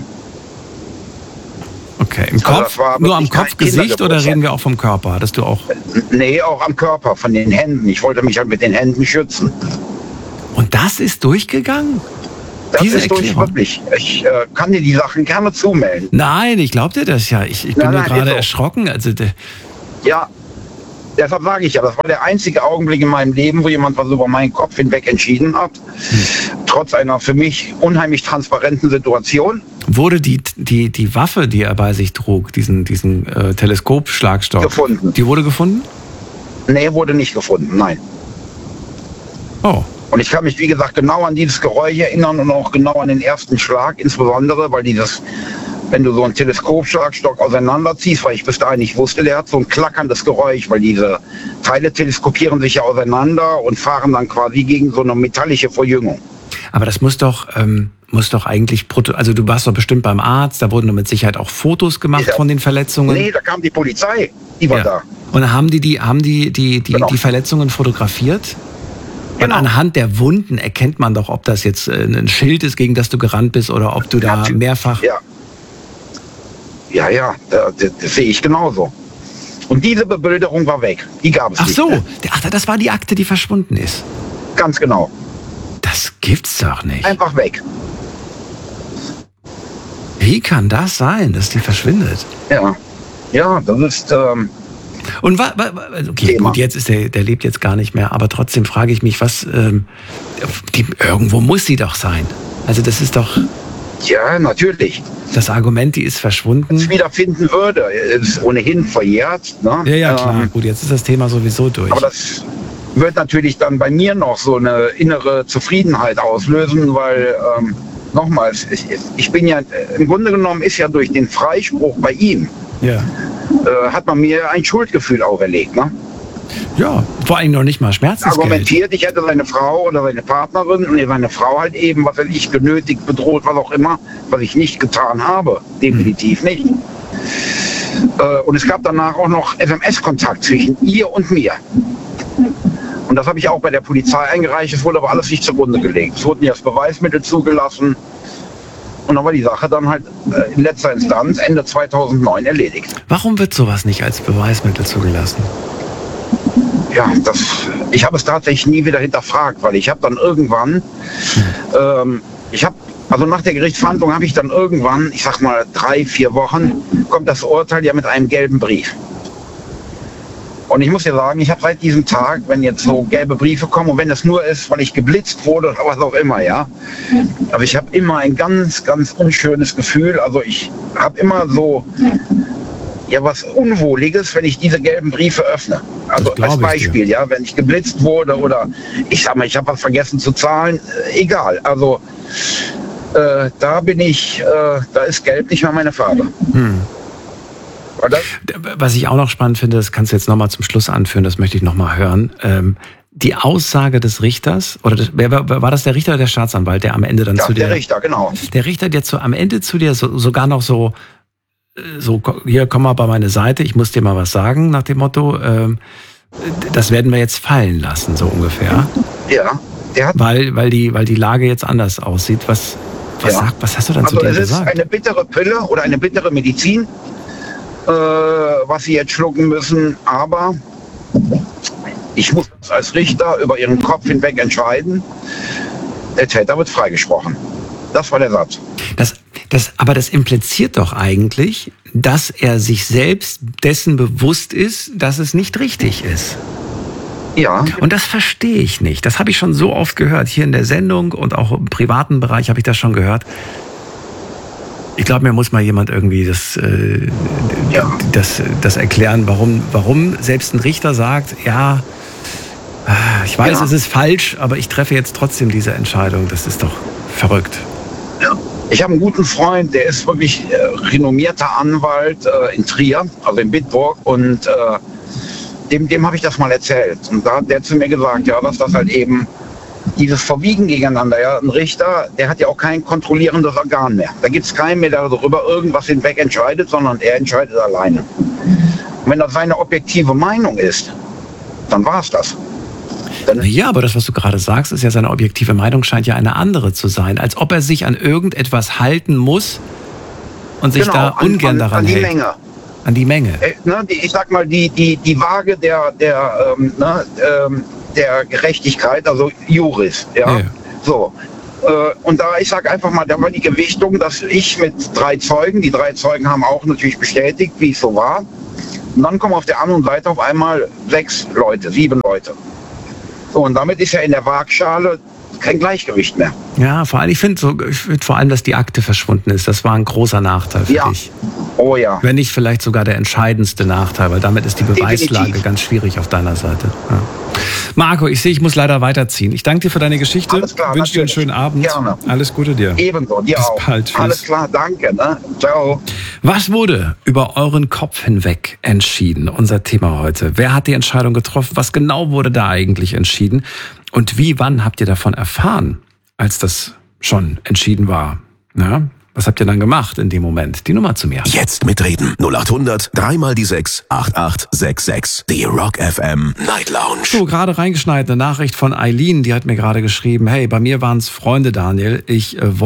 Okay, im Also Kopf, das war nur am wirklich kein Kopf, Gesicht oder Kindergeburtstag. reden wir auch vom Körper? Hattest du auch? Nee, auch am Körper, von den Händen. Ich wollte mich halt mit den Händen schützen. Und das ist durchgegangen? Das Diese ist durch, Erklärung? wirklich. Ich kann dir die Sachen gerne zumelden. Nein, ich glaube dir das ja. Ich bin Nein, nur nein, gerade ist so. erschrocken. Also, Ja, deshalb sage ich ja, das war der einzige Augenblick in meinem Leben, wo jemand was über meinen Kopf hinweg entschieden hat. Trotz einer für mich unheimlich transparenten Situation. wurde die Waffe, die er bei sich trug, diesen Teleskopschlagstock, Gefunden. die wurde gefunden? Nee, wurde nicht gefunden, nein. Oh, Und ich kann mich, wie gesagt, genau an dieses Geräusch erinnern und auch genau an den ersten Schlag, insbesondere, weil wenn du so einen Teleskopschlagstock auseinanderziehst, weil ich bis dahin nicht wusste, der hat so ein klackerndes Geräusch, weil diese Teile teleskopieren sich ja auseinander und fahren dann quasi gegen so eine metallische Verjüngung. aber das muss doch eigentlich, also du warst doch bestimmt beim Arzt, da wurden doch mit Sicherheit auch Fotos gemacht Ja. von den Verletzungen. Nee, da kam die Polizei, die war Ja. da. Und dann haben die Genau. Verletzungen fotografiert? Und Genau. anhand der Wunden erkennt man doch, ob das jetzt ein Schild ist, gegen das du gerannt bist, oder ob du da mehrfach... Ja, das sehe ich genauso. Und diese Bebilderung war weg. Die gab es Ach nicht so, mehr. das war die Akte, die verschwunden ist. Ganz genau. Das gibt's doch nicht. Einfach weg. Wie kann das sein, dass die verschwindet? Ja, das ist... Und okay, Thema. gut, jetzt ist der lebt jetzt gar nicht mehr, aber trotzdem frage ich mich, irgendwo muss sie doch sein. Also das ist doch ja, natürlich. das Argument, die ist verschwunden. Es wiederfinden würde, ist ohnehin verjährt. Ne? Ja, klar, gut, jetzt ist das Thema sowieso durch. Aber das wird natürlich dann bei mir noch so eine innere Zufriedenheit auslösen, weil, nochmals, ich bin ja, im Grunde genommen ist ja durch den Freispruch bei ihm, Ja. hat man mir ein Schuldgefühl auferlegt. Ne? Ja, vor allem noch nicht mal Schmerzensgeld. Argumentiert, ich hätte seine Frau oder seine Partnerin und seine Frau halt eben, was weiß ich, genötigt, bedroht, was auch immer, was ich nicht getan habe. Definitiv nicht. Und es gab danach auch noch SMS-Kontakt zwischen ihr und mir. Und das habe ich auch bei der Polizei eingereicht, es wurde aber alles nicht zugrunde gelegt. Es wurden erst Beweismittel zugelassen und dann war die Sache dann halt in letzter Instanz Ende 2009 erledigt. Warum wird sowas nicht als Beweismittel zugelassen? Ja, ich habe es tatsächlich nie wieder hinterfragt, weil ich habe dann irgendwann, also nach der Gerichtsverhandlung habe ich dann irgendwann, ich sag mal 3-4 Wochen, kommt das Urteil ja mit einem gelben Brief. Und ich muss dir sagen, ich habe seit diesem Tag, wenn jetzt so gelbe Briefe kommen und wenn es nur ist, weil ich geblitzt wurde oder was auch immer, ja, aber ich habe immer ein ganz, ganz unschönes Gefühl. Also ich habe immer so was Unwohliges, wenn ich diese gelben Briefe öffne. Also als Beispiel, ja, wenn ich geblitzt wurde oder ich sag mal, ich habe was vergessen zu zahlen, egal. Also da ist Gelb nicht mehr meine Farbe. Was ich auch noch spannend finde, das kannst du jetzt nochmal zum Schluss anführen, das möchte ich nochmal hören. Die Aussage des Richters, oder war das der Richter oder der Staatsanwalt, der am Ende dann zu dir... Der Richter, genau. Der Richter, der am Ende zu dir sogar noch so, hier, komm mal bei meine Seite, ich muss dir mal was sagen, nach dem Motto, das werden wir jetzt fallen lassen, so ungefähr. Ja, der hat... Weil die Lage jetzt anders aussieht. Was hast du dann zu dir gesagt? Also es ist eine bittere Pille oder eine bittere Medizin, was sie jetzt schlucken müssen, aber ich muss als Richter über ihren Kopf hinweg entscheiden, der Täter wird freigesprochen. Das war der Satz. Aber das impliziert doch eigentlich, dass er sich selbst dessen bewusst ist, dass es nicht richtig ist. Ja. Und das verstehe ich nicht. Das habe ich schon so oft gehört, hier in der Sendung und auch im privaten Bereich habe ich das schon gehört. Ich glaube, mir muss mal jemand irgendwie das erklären, warum selbst ein Richter sagt, ja, ich weiß, es ist falsch, aber ich treffe jetzt trotzdem diese Entscheidung. Das ist doch verrückt. Ja. Ich habe einen guten Freund, der ist wirklich renommierter Anwalt in Trier, also in Bitburg, und dem habe ich das mal erzählt. Und da hat der zu mir gesagt, ja, dass das halt eben dieses Verwiegen gegeneinander, ja, ein Richter, der hat ja auch kein kontrollierendes Organ mehr. Da gibt es keinen mehr, der darüber irgendwas hinweg entscheidet, sondern er entscheidet alleine. Und wenn das seine objektive Meinung ist, dann war es das. Ja, aber das, was du gerade sagst, ist ja, seine objektive Meinung scheint ja eine andere zu sein, als ob er sich an irgendetwas halten muss und sich da ungern daran hält. An die Menge. An die Menge. Ich sag mal, die Waage der Gerechtigkeit, also Juris, ja. So. Und da, ich sag einfach mal, da war die Gewichtung, dass ich mit 3 Zeugen, die 3 Zeugen haben auch natürlich bestätigt, wie es so war. Und dann kommen auf der anderen Seite auf einmal 6 Leute, 7 Leute. So, und damit ist ja in der Waagschale kein Gleichgewicht mehr. Ja, vor allem, ich finde vor allem, dass die Akte verschwunden ist. Das war ein großer Nachteil für dich. Oh ja. Wenn nicht vielleicht sogar der entscheidendste Nachteil, weil damit ist die Beweislage ganz schwierig auf deiner Seite. Ja. Marco, ich sehe, ich muss leider weiterziehen. Ich danke dir für deine Geschichte. Alles klar, wünsche dir einen schönen Abend. Gerne. Alles Gute dir. Ebenso, dir Bis auch. bald. Tschüss. Alles klar, danke. Ne? Ciao. Was wurde über euren Kopf hinweg entschieden? Unser Thema heute. Wer hat die Entscheidung getroffen? Was genau wurde da eigentlich entschieden? Und wann habt ihr davon erfahren, als das schon entschieden war? Ja? Was habt ihr dann gemacht in dem Moment? Die Nummer zu mir. Jetzt mitreden. 0800 3 die 6 8866. Die Rock FM Night Lounge. So, gerade reingeschneit, eine Nachricht von Eileen, die hat mir gerade geschrieben, hey, bei mir waren es Freunde, Daniel. Wir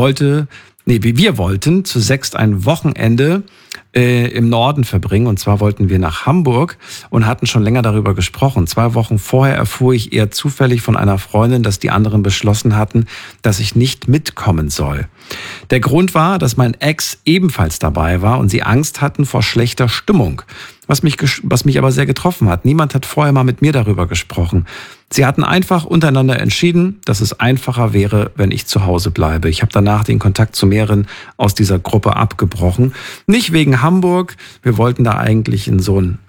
wollten zu 6 ein Wochenende im Norden verbringen. Und zwar wollten wir nach Hamburg und hatten schon länger darüber gesprochen. 2 Wochen vorher erfuhr ich eher zufällig von einer Freundin, dass die anderen beschlossen hatten, dass ich nicht mitkommen soll. Der Grund war, dass mein Ex ebenfalls dabei war und sie Angst hatten vor schlechter Stimmung, was mich aber sehr getroffen hat. Niemand hat vorher mal mit mir darüber gesprochen. Sie hatten einfach untereinander entschieden, dass es einfacher wäre, wenn ich zu Hause bleibe. Ich habe danach den Kontakt zu mehreren aus dieser Gruppe abgebrochen. Nicht wegen Hamburg, wir wollten da eigentlich in so ein,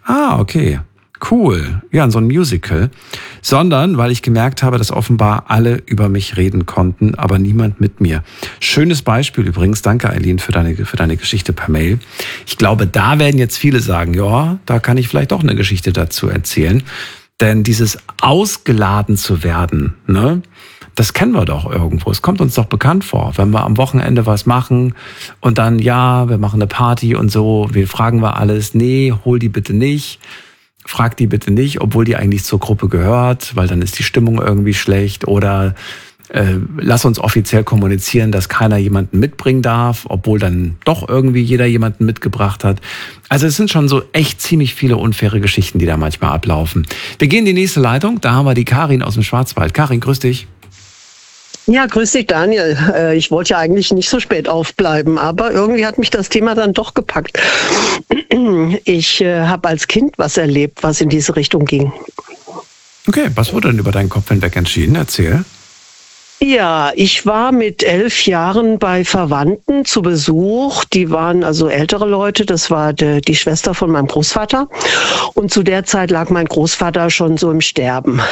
cool, ja, in so ein Musical, sondern weil ich gemerkt habe, dass offenbar alle über mich reden konnten, aber niemand mit mir. Schönes Beispiel übrigens, danke Eileen für deine Geschichte per Mail. Ich glaube, da werden jetzt viele sagen, ja, da kann ich vielleicht auch eine Geschichte dazu erzählen. Denn dieses ausgeladen zu werden, ne, das kennen wir doch irgendwo. Es kommt uns doch bekannt vor, wenn wir am Wochenende was machen und dann, ja, wir machen eine Party und so, wir fragen wir alles, nee, hol die bitte nicht, frag die bitte nicht, obwohl die eigentlich zur Gruppe gehört, weil dann ist die Stimmung irgendwie schlecht oder lass uns offiziell kommunizieren, dass keiner jemanden mitbringen darf, obwohl dann doch irgendwie jeder jemanden mitgebracht hat. Also es sind schon so echt ziemlich viele unfaire Geschichten, die da manchmal ablaufen. Wir gehen in die nächste Leitung, da haben wir die Karin aus dem Schwarzwald. Karin, grüß dich. Ja, grüß dich, Daniel. Ich wollte ja eigentlich nicht so spät aufbleiben, aber irgendwie hat mich das Thema dann doch gepackt. Ich habe als Kind was erlebt, was in diese Richtung ging. Okay, was wurde denn über deinen Kopf hinweg entschieden? Erzähl. Ja, ich war mit 11 Jahren bei Verwandten zu Besuch. Die waren also ältere Leute. Das war die Schwester von meinem Großvater. Und zu der Zeit lag mein Großvater schon so im Sterben.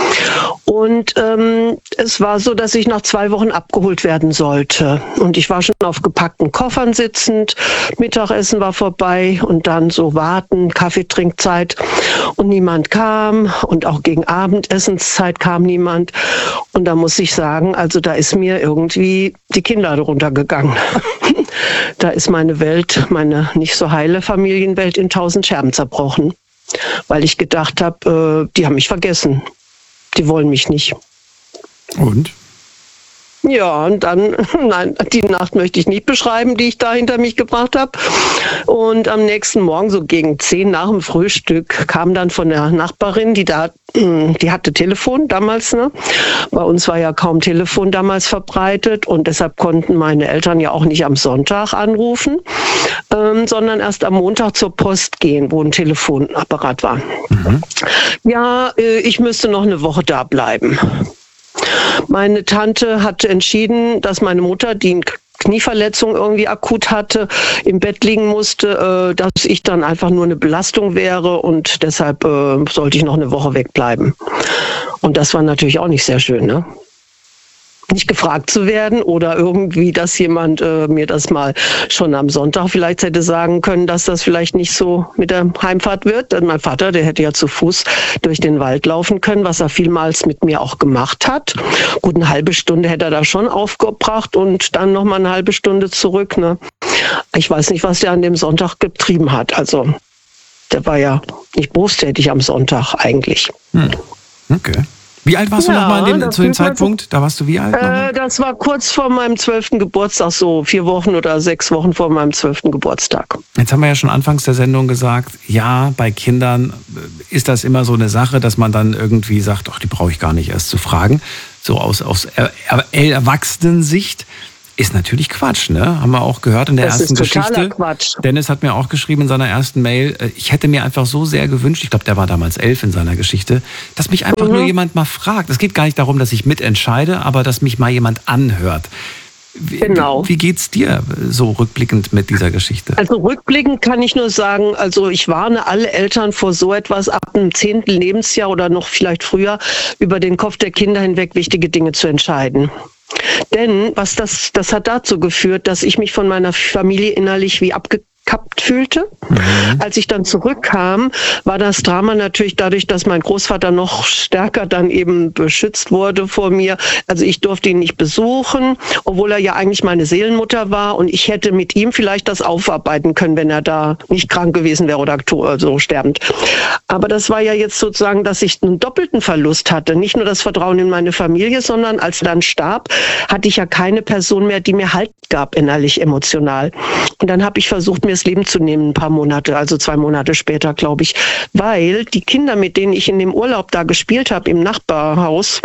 Und es war so, dass ich nach 2 Wochen abgeholt werden sollte. Und ich war schon auf gepackten Koffern sitzend. Mittagessen war vorbei und dann so warten, Kaffeetrinkzeit. Und niemand kam. Und auch gegen Abendessenszeit kam niemand. Und da muss ich sagen, also da ist mir irgendwie die Kinnlade runtergegangen. Da ist meine Welt, meine nicht so heile Familienwelt in 1000 Scherben zerbrochen. Weil ich gedacht habe, die haben mich vergessen. Die wollen mich nicht. Und? Ja, und dann, nein, die Nacht möchte ich nicht beschreiben, die ich da hinter mich gebracht habe. Und am nächsten Morgen, so gegen 10 nach dem Frühstück, kam dann von der Nachbarin, die hatte Telefon damals, ne? Bei uns war ja kaum Telefon damals verbreitet und deshalb konnten meine Eltern ja auch nicht am Sonntag anrufen, sondern erst am Montag zur Post gehen, wo ein Telefonapparat war. Mhm. Ja, ich müsste noch eine Woche da bleiben. Meine Tante hatte entschieden, dass meine Mutter, die eine Knieverletzung irgendwie akut hatte, im Bett liegen musste, dass ich dann einfach nur eine Belastung wäre und deshalb sollte ich noch eine Woche wegbleiben. Und das war natürlich auch nicht sehr schön, ne? nicht gefragt zu werden oder irgendwie, dass jemand mir das mal schon am Sonntag vielleicht hätte sagen können, dass das vielleicht nicht so mit der Heimfahrt wird. Denn mein Vater, der hätte ja zu Fuß durch den Wald laufen können, was er vielmals mit mir auch gemacht hat. Gut, eine halbe Stunde hätte er da schon aufgebracht und dann nochmal eine halbe Stunde zurück. Ne? Ich weiß nicht, was der an dem Sonntag getrieben hat. Also der war ja nicht berufstätig am Sonntag eigentlich. Okay. Wie alt warst du nochmal zu dem Zeitpunkt? Da warst du wie alt? Das war kurz vor meinem 12. Geburtstag, so 4 Wochen oder 6 Wochen vor meinem 12. Geburtstag. Jetzt haben wir ja schon anfangs der Sendung gesagt, ja, bei Kindern ist das immer so eine Sache, dass man dann irgendwie sagt, ach, die brauche ich gar nicht erst zu fragen. So aus Erwachsenensicht. Ist natürlich Quatsch, ne? Haben wir auch gehört in der ersten Geschichte. Quatsch. Dennis hat mir auch geschrieben in seiner ersten Mail, ich hätte mir einfach so sehr gewünscht, ich glaube, der war damals 11 in seiner Geschichte, dass mich einfach nur jemand mal fragt. Es geht gar nicht darum, dass ich mitentscheide, aber dass mich mal jemand anhört. Genau. Wie geht's dir so rückblickend mit dieser Geschichte? Also rückblickend kann ich nur sagen, also ich warne alle Eltern vor so etwas ab dem 10. Lebensjahr oder noch vielleicht früher über den Kopf der Kinder hinweg wichtige Dinge zu entscheiden. Denn das hat dazu geführt, dass ich mich von meiner Familie innerlich wie abgekappt fühlte. Als ich dann zurückkam, war das Drama natürlich dadurch, dass mein Großvater noch stärker dann eben beschützt wurde vor mir. Also ich durfte ihn nicht besuchen, obwohl er ja eigentlich meine Seelenmutter war und ich hätte mit ihm vielleicht das aufarbeiten können, wenn er da nicht krank gewesen wäre oder so sterbend. Aber das war ja jetzt sozusagen, dass ich einen doppelten Verlust hatte. Nicht nur das Vertrauen in meine Familie, sondern als er dann starb, hatte ich ja keine Person mehr, die mir Halt gab, innerlich, emotional. Und dann habe ich versucht, mir das Leben zu nehmen, ein paar Monate, also 2 Monate später, glaube ich, weil die Kinder, mit denen ich in dem Urlaub da gespielt habe, im Nachbarhaus,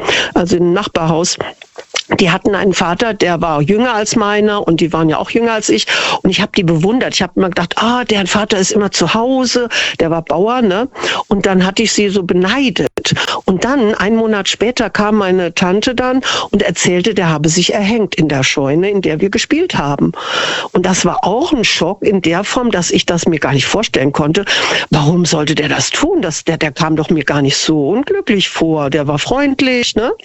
die hatten einen Vater, der war jünger als meiner und die waren ja auch jünger als ich und ich habe die bewundert. Ich habe immer gedacht, deren Vater ist immer zu Hause, der war Bauer, ne? Und dann hatte ich sie so beneidet. Und dann, 1 Monat später, kam meine Tante dann und erzählte, der habe sich erhängt in der Scheune, in der wir gespielt haben. Und das war auch ein Schock in der Form, dass ich das mir gar nicht vorstellen konnte. Warum sollte der das tun? Der kam doch mir gar nicht so unglücklich vor. Der war freundlich, ne?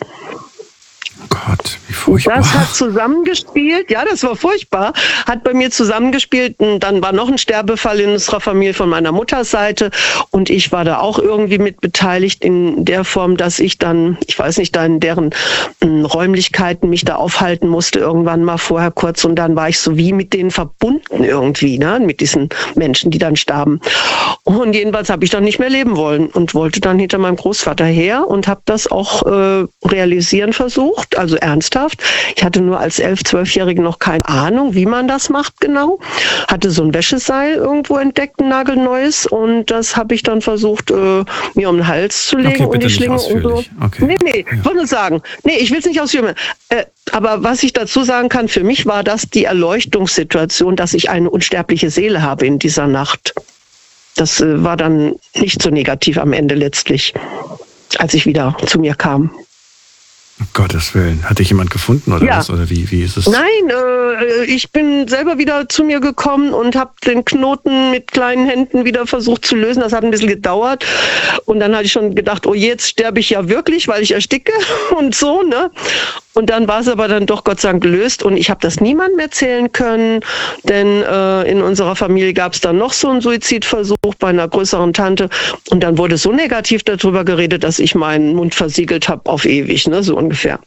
Gott, wie furchtbar. Das hat zusammengespielt, ja, das war furchtbar, hat bei mir zusammengespielt und dann war noch ein Sterbefall in unserer Familie von meiner Mutters Seite und ich war da auch irgendwie mit beteiligt in der Form, dass ich dann, ich weiß nicht, da in deren Räumlichkeiten mich da aufhalten musste, irgendwann mal vorher kurz und dann war ich so wie mit denen verbunden irgendwie, ne, mit diesen Menschen, die dann starben. Und jedenfalls habe ich dann nicht mehr leben wollen und wollte dann hinter meinem Großvater her und habe das auch realisieren versucht. Also ernsthaft. Ich hatte nur als 11-, 12-Jährige noch keine Ahnung, wie man das macht genau. Hatte so ein Wäscheseil irgendwo entdeckt, ein nagelneues. Und das habe ich dann versucht, mir um den Hals zu legen und die Schlinge und so. Okay. Nee, ich wollte nur sagen. Nee, ich will es nicht ausführen. Aber was ich dazu sagen kann, für mich war das die Erleuchtungssituation, dass ich eine unsterbliche Seele habe in dieser Nacht. Das war dann nicht so negativ am Ende letztlich, als ich wieder zu mir kam. Um Gottes Willen. Hat dich jemand gefunden oder was? Oder wie ist es? Nein, ich bin selber wieder zu mir gekommen und habe den Knoten mit kleinen Händen wieder versucht zu lösen. Das hat ein bisschen gedauert. Und dann hatte ich schon gedacht, oh, jetzt sterbe ich ja wirklich, weil ich ersticke und so, ne? Und dann war es aber dann doch Gott sei Dank gelöst und ich habe das niemandem erzählen können, denn in unserer Familie gab es dann noch so einen Suizidversuch bei einer größeren Tante und dann wurde so negativ darüber geredet, dass ich meinen Mund versiegelt habe auf ewig, ne, so ungefähr.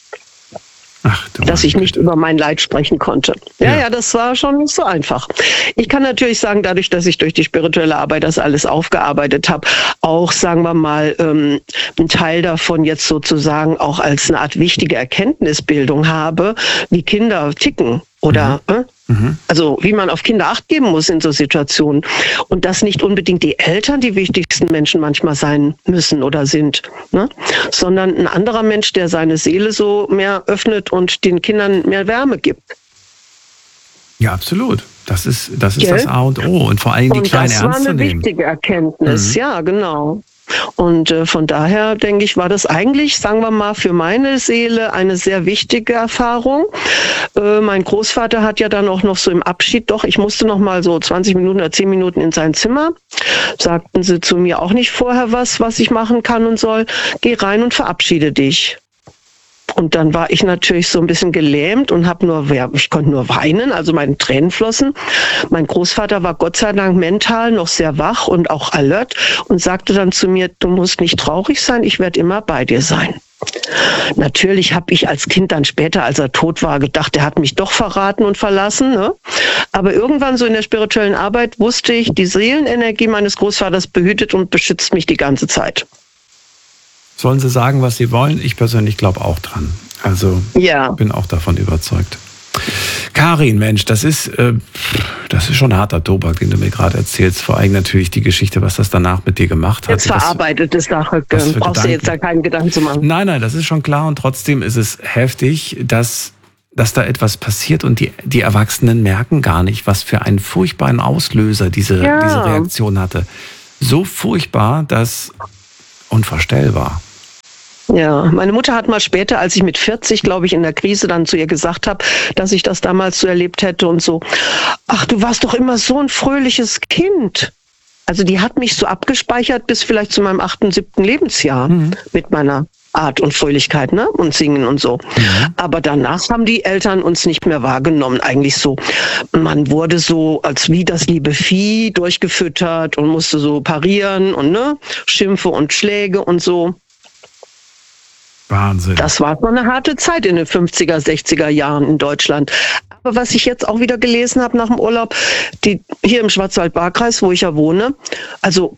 Ach, dass ich nicht über mein Leid sprechen konnte. Ja, das war schon nicht so einfach. Ich kann natürlich sagen, dadurch, dass ich durch die spirituelle Arbeit das alles aufgearbeitet habe, auch, sagen wir mal, einen Teil davon jetzt sozusagen auch als eine Art wichtige Erkenntnisbildung habe, wie Kinder ticken oder also wie man auf Kinder Acht geben muss in so Situationen. Und dass nicht unbedingt die Eltern die wichtigsten Menschen manchmal sein müssen oder sind, ne? Sondern ein anderer Mensch, der seine Seele so mehr öffnet und den Kindern mehr Wärme gibt. Ja, absolut. Das ist das A und O. Und vor allem die Kleinen ernst zu nehmen. Das war eine wichtige Erkenntnis, ja, genau. Und von daher, denke ich, war das eigentlich, sagen wir mal, für meine Seele eine sehr wichtige Erfahrung. Mein Großvater hat ja dann auch noch so im Abschied, ich musste noch mal so 20 Minuten oder 10 Minuten in sein Zimmer. Sagten sie zu mir auch nicht vorher was ich machen kann und soll. Geh rein und verabschiede dich. Und dann war ich natürlich so ein bisschen gelähmt und ich konnte nur weinen, also meine Tränen flossen. Mein Großvater war Gott sei Dank mental noch sehr wach und auch alert und sagte dann zu mir, du musst nicht traurig sein, ich werde immer bei dir sein. Natürlich habe ich als Kind dann später, als er tot war, gedacht, er hat mich doch verraten und verlassen. Ne? Aber irgendwann so in der spirituellen Arbeit wusste ich, die Seelenenergie meines Großvaters behütet und beschützt mich die ganze Zeit. Sollen Sie sagen, was Sie wollen? Ich persönlich glaube auch dran. Also bin auch davon überzeugt. Karin, Mensch, das ist schon ein harter Tobak, den du mir gerade erzählst. Vor allem natürlich die Geschichte, was das danach mit dir gemacht hat. Jetzt verarbeitete Sache, brauchst du jetzt da keinen Gedanken zu machen. Nein, das ist schon klar und trotzdem ist es heftig, dass da etwas passiert und die Erwachsenen merken gar nicht, was für einen furchtbaren Auslöser diese Reaktion hatte. So furchtbar, dass unvorstellbar. Ja, meine Mutter hat mal später, als ich mit 40, glaube ich, in der Krise dann zu ihr gesagt habe, dass ich das damals so erlebt hätte und so. Ach, du warst doch immer so ein fröhliches Kind. Also die hat mich so abgespeichert bis vielleicht zu meinem 8., 7. Lebensjahr mit meiner Art und Fröhlichkeit, ne? Und Singen und so. Ja. Aber danach haben die Eltern uns nicht mehr wahrgenommen. Eigentlich so, man wurde so als wie das liebe Vieh durchgefüttert und musste so parieren und Schimpfe und Schläge und so. Wahnsinn. Das war so eine harte Zeit in den 50er, 60er Jahren in Deutschland. Aber was ich jetzt auch wieder gelesen habe nach dem Urlaub, hier im Schwarzwald-Baar-Kreis, wo ich ja wohne, also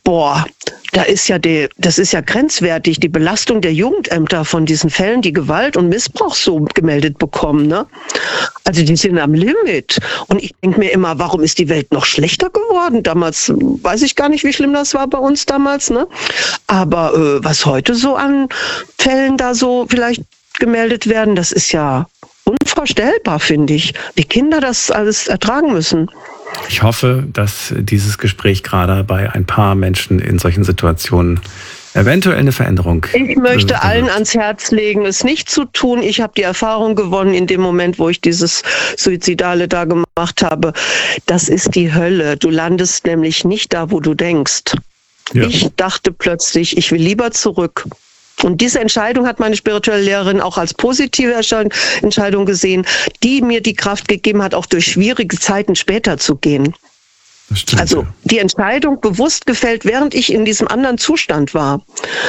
das ist ja grenzwertig, die Belastung der Jugendämter von diesen Fällen, die Gewalt und Missbrauch so gemeldet bekommen, ne? Also die sind am Limit. Und ich denke mir immer, warum ist die Welt noch schlechter geworden? Damals weiß ich gar nicht, wie schlimm das war bei uns damals, ne? Aber was heute so an Fällen da so vielleicht gemeldet werden, das ist ja unvorstellbar, finde ich, wie Kinder das alles ertragen müssen. Ich hoffe, dass dieses Gespräch gerade bei ein paar Menschen in solchen Situationen eventuell eine Veränderung. Ich möchte allen ans Herz legen, es nicht zu tun. Ich habe die Erfahrung gewonnen in dem Moment, wo ich dieses Suizidale da gemacht habe. Das ist die Hölle. Du landest nämlich nicht da, wo du denkst. Ja. Ich dachte plötzlich, ich will lieber zurück. Und diese Entscheidung hat meine spirituelle Lehrerin auch als positive Entscheidung gesehen, die mir die Kraft gegeben hat, auch durch schwierige Zeiten später zu gehen. Das stimmt, also die Entscheidung bewusst gefällt, während ich in diesem anderen Zustand war.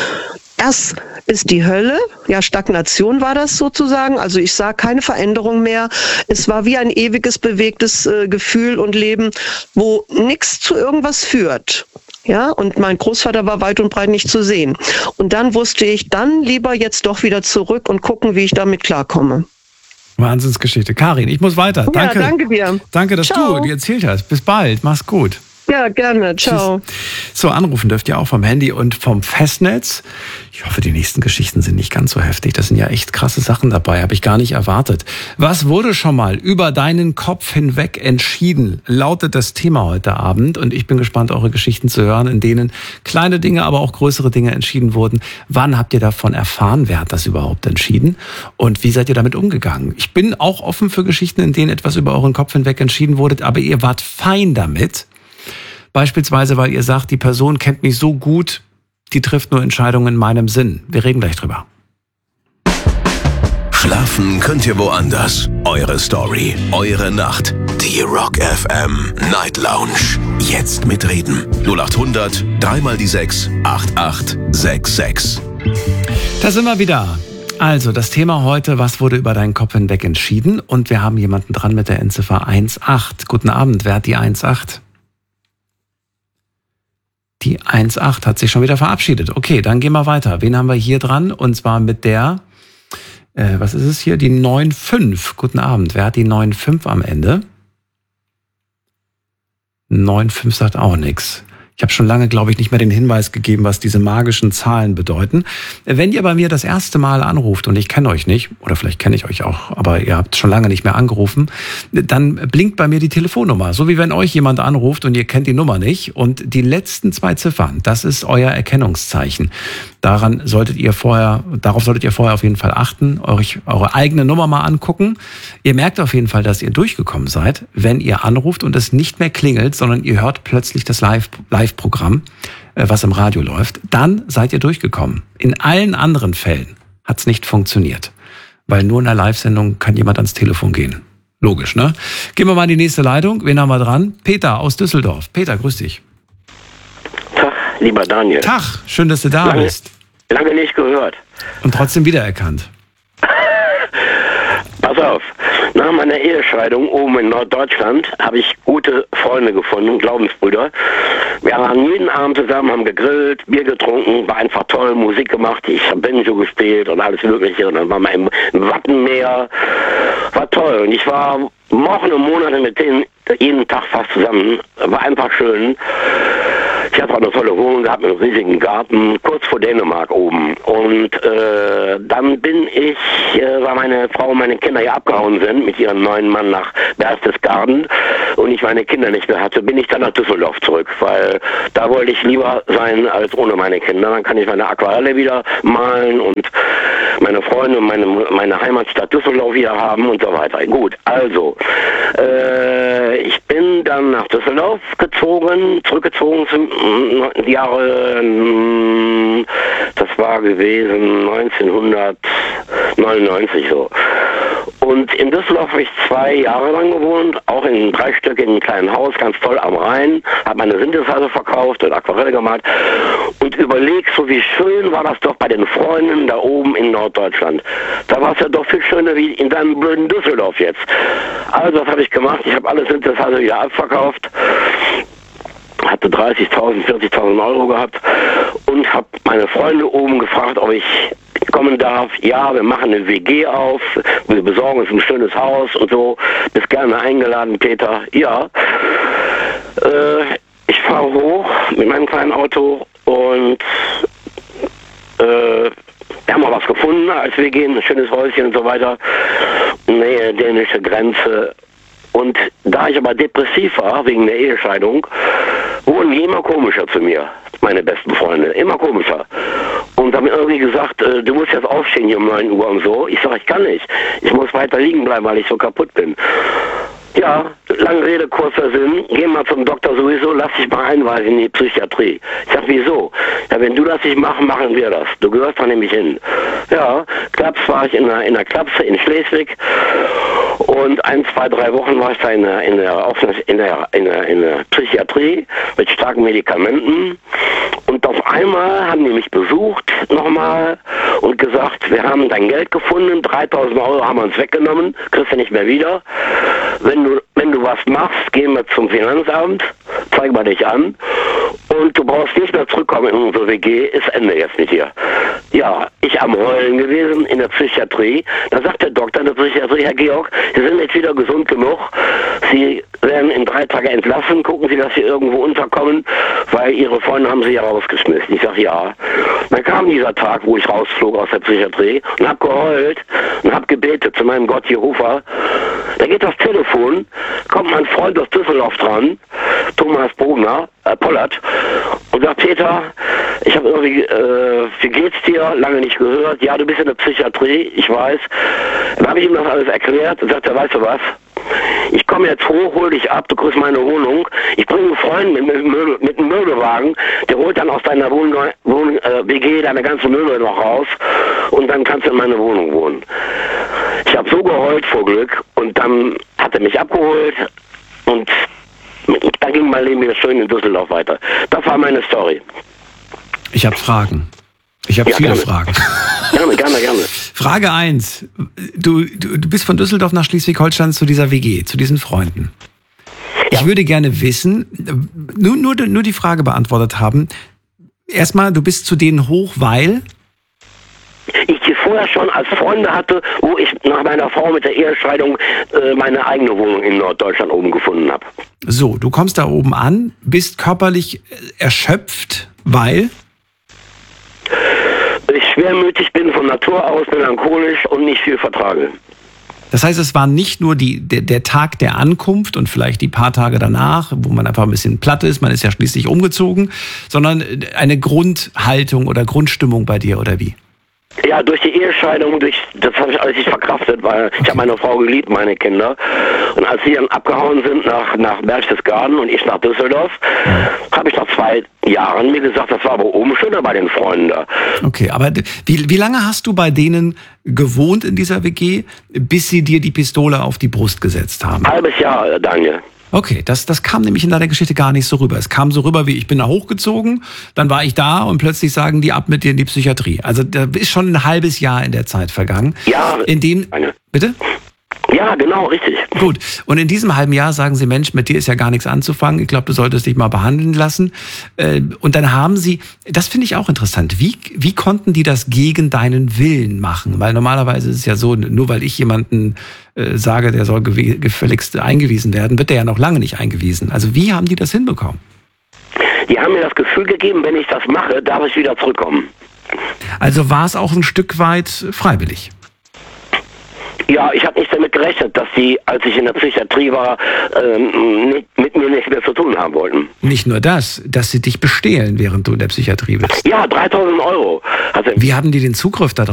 Erst ist die Hölle, ja Stagnation war das sozusagen, also ich sah keine Veränderung mehr. Es war wie ein ewiges bewegtes Gefühl und Leben, wo nichts zu irgendwas führt. Ja, und mein Großvater war weit und breit nicht zu sehen. Und dann wusste ich, dann lieber jetzt doch wieder zurück und gucken, wie ich damit klarkomme. Wahnsinnsgeschichte. Karin, ich muss weiter. Ja, danke. Danke dir. Danke, dass du dir erzählt hast. Bis bald. Mach's gut. Ja, gerne. Ciao. Tschüss. So, anrufen dürft ihr auch vom Handy und vom Festnetz. Ich hoffe, die nächsten Geschichten sind nicht ganz so heftig. Das sind ja echt krasse Sachen dabei, habe ich gar nicht erwartet. Was wurde schon mal über deinen Kopf hinweg entschieden, lautet das Thema heute Abend. Und ich bin gespannt, eure Geschichten zu hören, in denen kleine Dinge, aber auch größere Dinge entschieden wurden. Wann habt ihr davon erfahren? Wer hat das überhaupt entschieden? Und wie seid ihr damit umgegangen? Ich bin auch offen für Geschichten, in denen etwas über euren Kopf hinweg entschieden wurde, aber ihr wart fein damit. Beispielsweise, weil ihr sagt, die Person kennt mich so gut, die trifft nur Entscheidungen in meinem Sinn. Wir reden gleich drüber. Schlafen könnt ihr woanders. Eure Story, eure Nacht. Die Rock FM Night Lounge. Jetzt mitreden. 0800 3x6 8866. Da sind wir wieder. Also, das Thema heute, was wurde über deinen Kopf hinweg entschieden? Und wir haben jemanden dran mit der Endziffer 18. Guten Abend, wer hat die 18? Die 18 hat sich schon wieder verabschiedet. Okay, dann gehen wir weiter. Wen haben wir hier dran? Und zwar mit der, was ist es hier? Die 95. Guten Abend. Wer hat die 95 am Ende? 95 sagt auch nichts. Ich habe schon lange, glaube ich, nicht mehr den Hinweis gegeben, was diese magischen Zahlen bedeuten. Wenn ihr bei mir das erste Mal anruft und ich kenne euch nicht, oder vielleicht kenne ich euch auch, aber ihr habt schon lange nicht mehr angerufen, dann blinkt bei mir die Telefonnummer. So wie wenn euch jemand anruft und ihr kennt die Nummer nicht. Und die letzten 2 Ziffern, das ist euer Erkennungszeichen. Darauf solltet ihr vorher auf jeden Fall achten, euch eure eigene Nummer mal angucken. Ihr merkt auf jeden Fall, dass ihr durchgekommen seid, wenn ihr anruft und es nicht mehr klingelt, sondern ihr hört plötzlich das Live-Programm, was im Radio läuft. Dann seid ihr durchgekommen. In allen anderen Fällen hat es nicht funktioniert. Weil nur in einer Live-Sendung kann jemand ans Telefon gehen. Logisch, ne? Gehen wir mal in die nächste Leitung. Wen haben wir dran? Peter aus Düsseldorf. Peter, grüß dich. Tag, lieber Daniel. Tag, schön, dass du da bist. Lange nicht gehört. Und trotzdem wiedererkannt. Pass auf, nach meiner Ehescheidung oben in Norddeutschland habe ich gute Freunde gefunden, Glaubensbrüder. Wir waren jeden Abend zusammen, haben gegrillt, Bier getrunken, war einfach toll, Musik gemacht, ich habe Banjo gespielt und alles Mögliche. Und dann waren wir im Wattenmeer, war toll. Und ich war Wochen und Monate mit denen jeden Tag fast zusammen, war einfach schön. Ich hatte auch eine tolle Wohnung gehabt mit einem riesigen Garten, kurz vor Dänemark oben. Und dann bin ich, weil meine Frau und meine Kinder ja abgehauen sind mit ihrem neuen Mann nach Berchtesgaden und ich meine Kinder nicht mehr hatte, bin ich dann nach Düsseldorf zurück, weil da wollte ich lieber sein als ohne meine Kinder. Dann kann ich meine Aquarelle wieder malen und meine Freunde und meine Heimatstadt Düsseldorf wieder haben und so weiter. Gut, also, ich bin dann nach Düsseldorf zurückgezogen zum Jahre, das war gewesen 1999 so. Und in Düsseldorf habe ich 2 Jahre lang gewohnt, auch in einem 3-stöckigen kleinen Haus, ganz toll am Rhein, habe meine Synthesizer verkauft und Aquarelle gemalt und überlegst so, wie schön war das doch bei den Freunden da oben in Norddeutschland. Da war es ja doch viel schöner wie in deinem blöden Düsseldorf jetzt. Also was habe ich gemacht? Ich habe alle Synthesizer wieder abverkauft, hatte 30.000, 40.000 Euro gehabt und habe meine Freunde oben gefragt, ob ich kommen darf. Ja, wir machen eine WG auf, wir besorgen uns ein schönes Haus und so. Bist gerne eingeladen, Peter. Ja. Ich fahre hoch mit meinem kleinen Auto und wir haben mal was gefunden als WG, ein schönes Häuschen und so weiter. Nähe dänische Grenze. Und da ich aber depressiv war, wegen der Ehescheidung, wurden die immer komischer zu mir, meine besten Freunde, immer komischer. Und haben mir irgendwie gesagt, du musst jetzt aufstehen hier um 9 Uhr und so. Ich sage, ich kann nicht. Ich muss weiter liegen bleiben, weil ich so kaputt bin. Ja, lange Rede, kurzer Sinn. Geh mal zum Doktor sowieso, lass dich mal einweisen in die Psychiatrie. Ich sag, wieso? Ja, wenn du das nicht machst, machen wir das. Du gehörst da nämlich hin. Ja, Klaps war ich in der Klapse in Schleswig. Und 1, 2, 3 Wochen war ich da in der Psychiatrie mit starken Medikamenten. Und auf einmal haben die mich besucht nochmal und gesagt, wir haben dein Geld gefunden, 3.000 Euro haben wir uns weggenommen, kriegst du nicht mehr wieder. Wenn du was machst, gehen wir zum Finanzamt, zeigen wir dich an und du brauchst nicht mehr zurückkommen in unsere WG, ist Ende jetzt mit dir. Ja, ich am Heulen gewesen in der Psychiatrie. Da sagt der Doktor in der Psychiatrie, Herr Georg, Sie sind jetzt wieder gesund genug. Sie werden in 3 Tagen entlassen. Gucken Sie, dass Sie irgendwo unterkommen, weil Ihre Freunde haben Sie ja rausgeschmissen. Ich sage, ja. Dann kam dieser Tag, wo ich rausflog aus der Psychiatrie und habe geheult und habe gebetet zu meinem Gott Jehova. Da geht das Telefon, kommt mein Freund aus Düsseldorf dran, Thomas Pollert, und sagt, Peter, ich habe irgendwie, wie geht's dir? Lange nicht gehört. Ja, du bist in der Psychiatrie, ich weiß. Dann habe ich ihm das alles erklärt und sagte, weißt du was? Ich komme jetzt hoch, hol dich ab, du kriegst meine Wohnung. Ich bringe einen Freund mit einem Möbelwagen, der holt dann aus deiner WG deine ganzen Möbel noch raus und dann kannst du in meine Wohnung wohnen. Ich habe so geheult vor Glück und dann hat er mich abgeholt und dann ging mein Leben wieder schön in Düsseldorf weiter. Das war meine Story. Ich habe Fragen. Ich habe viele Fragen. Gerne. Frage 1. Du bist von Düsseldorf nach Schleswig-Holstein zu dieser WG, zu diesen Freunden. Ich würde gerne wissen, nur die Frage beantwortet haben. Erstmal, du bist zu denen hoch, weil? Ich die vorher schon als Freunde hatte, wo ich nach meiner Frau mit der Ehescheidung meine eigene Wohnung in Norddeutschland oben gefunden habe. So, du kommst da oben an, bist körperlich erschöpft, weil? Ich schwermütig bin von Natur aus, melancholisch und nicht viel vertrage. Das heißt, es war nicht nur der Tag der Ankunft und vielleicht die paar Tage danach, wo man einfach ein bisschen platt ist, man ist ja schließlich umgezogen, sondern eine Grundhaltung oder Grundstimmung bei dir, oder wie? Ja, durch die Ehescheidung, das habe ich alles nicht verkraftet, weil ich habe meine Frau geliebt, meine Kinder. Und als sie dann abgehauen sind nach Berchtesgaden und ich nach Düsseldorf, habe ich nach 2 Jahren mir gesagt, das war aber oben schöner bei den Freunden da. Okay, aber wie lange hast du bei denen gewohnt in dieser WG, bis sie dir die Pistole auf die Brust gesetzt haben? Ein halbes Jahr, Daniel. Okay, das kam nämlich in deiner Geschichte gar nicht so rüber. Es kam so rüber, wie ich bin da hochgezogen, dann war ich da und plötzlich sagen die ab mit dir in die Psychiatrie. Also da ist schon ein halbes Jahr in der Zeit vergangen. Ja. In dem, bitte? Ja, genau, richtig. Gut. Und in diesem halben Jahr sagen sie, Mensch, mit dir ist ja gar nichts anzufangen. Ich glaube, du solltest dich mal behandeln lassen. Und dann haben sie, das finde ich auch interessant, wie konnten die das gegen deinen Willen machen? Weil normalerweise ist es ja so, nur weil ich jemanden sage, der soll gefälligst eingewiesen werden, wird der ja noch lange nicht eingewiesen. Also wie haben die das hinbekommen? Die haben mir das Gefühl gegeben, wenn ich das mache, darf ich wieder zurückkommen. Also war es auch ein Stück weit freiwillig? Ja, ich habe nicht damit gerechnet, dass die, als ich in der Psychiatrie war, mit mir nicht mehr zu tun haben wollten. Nicht nur das, dass sie dich bestehlen, während du in der Psychiatrie bist. Ja, 3.000 Euro. Also, wie haben die den Zugriff darauf?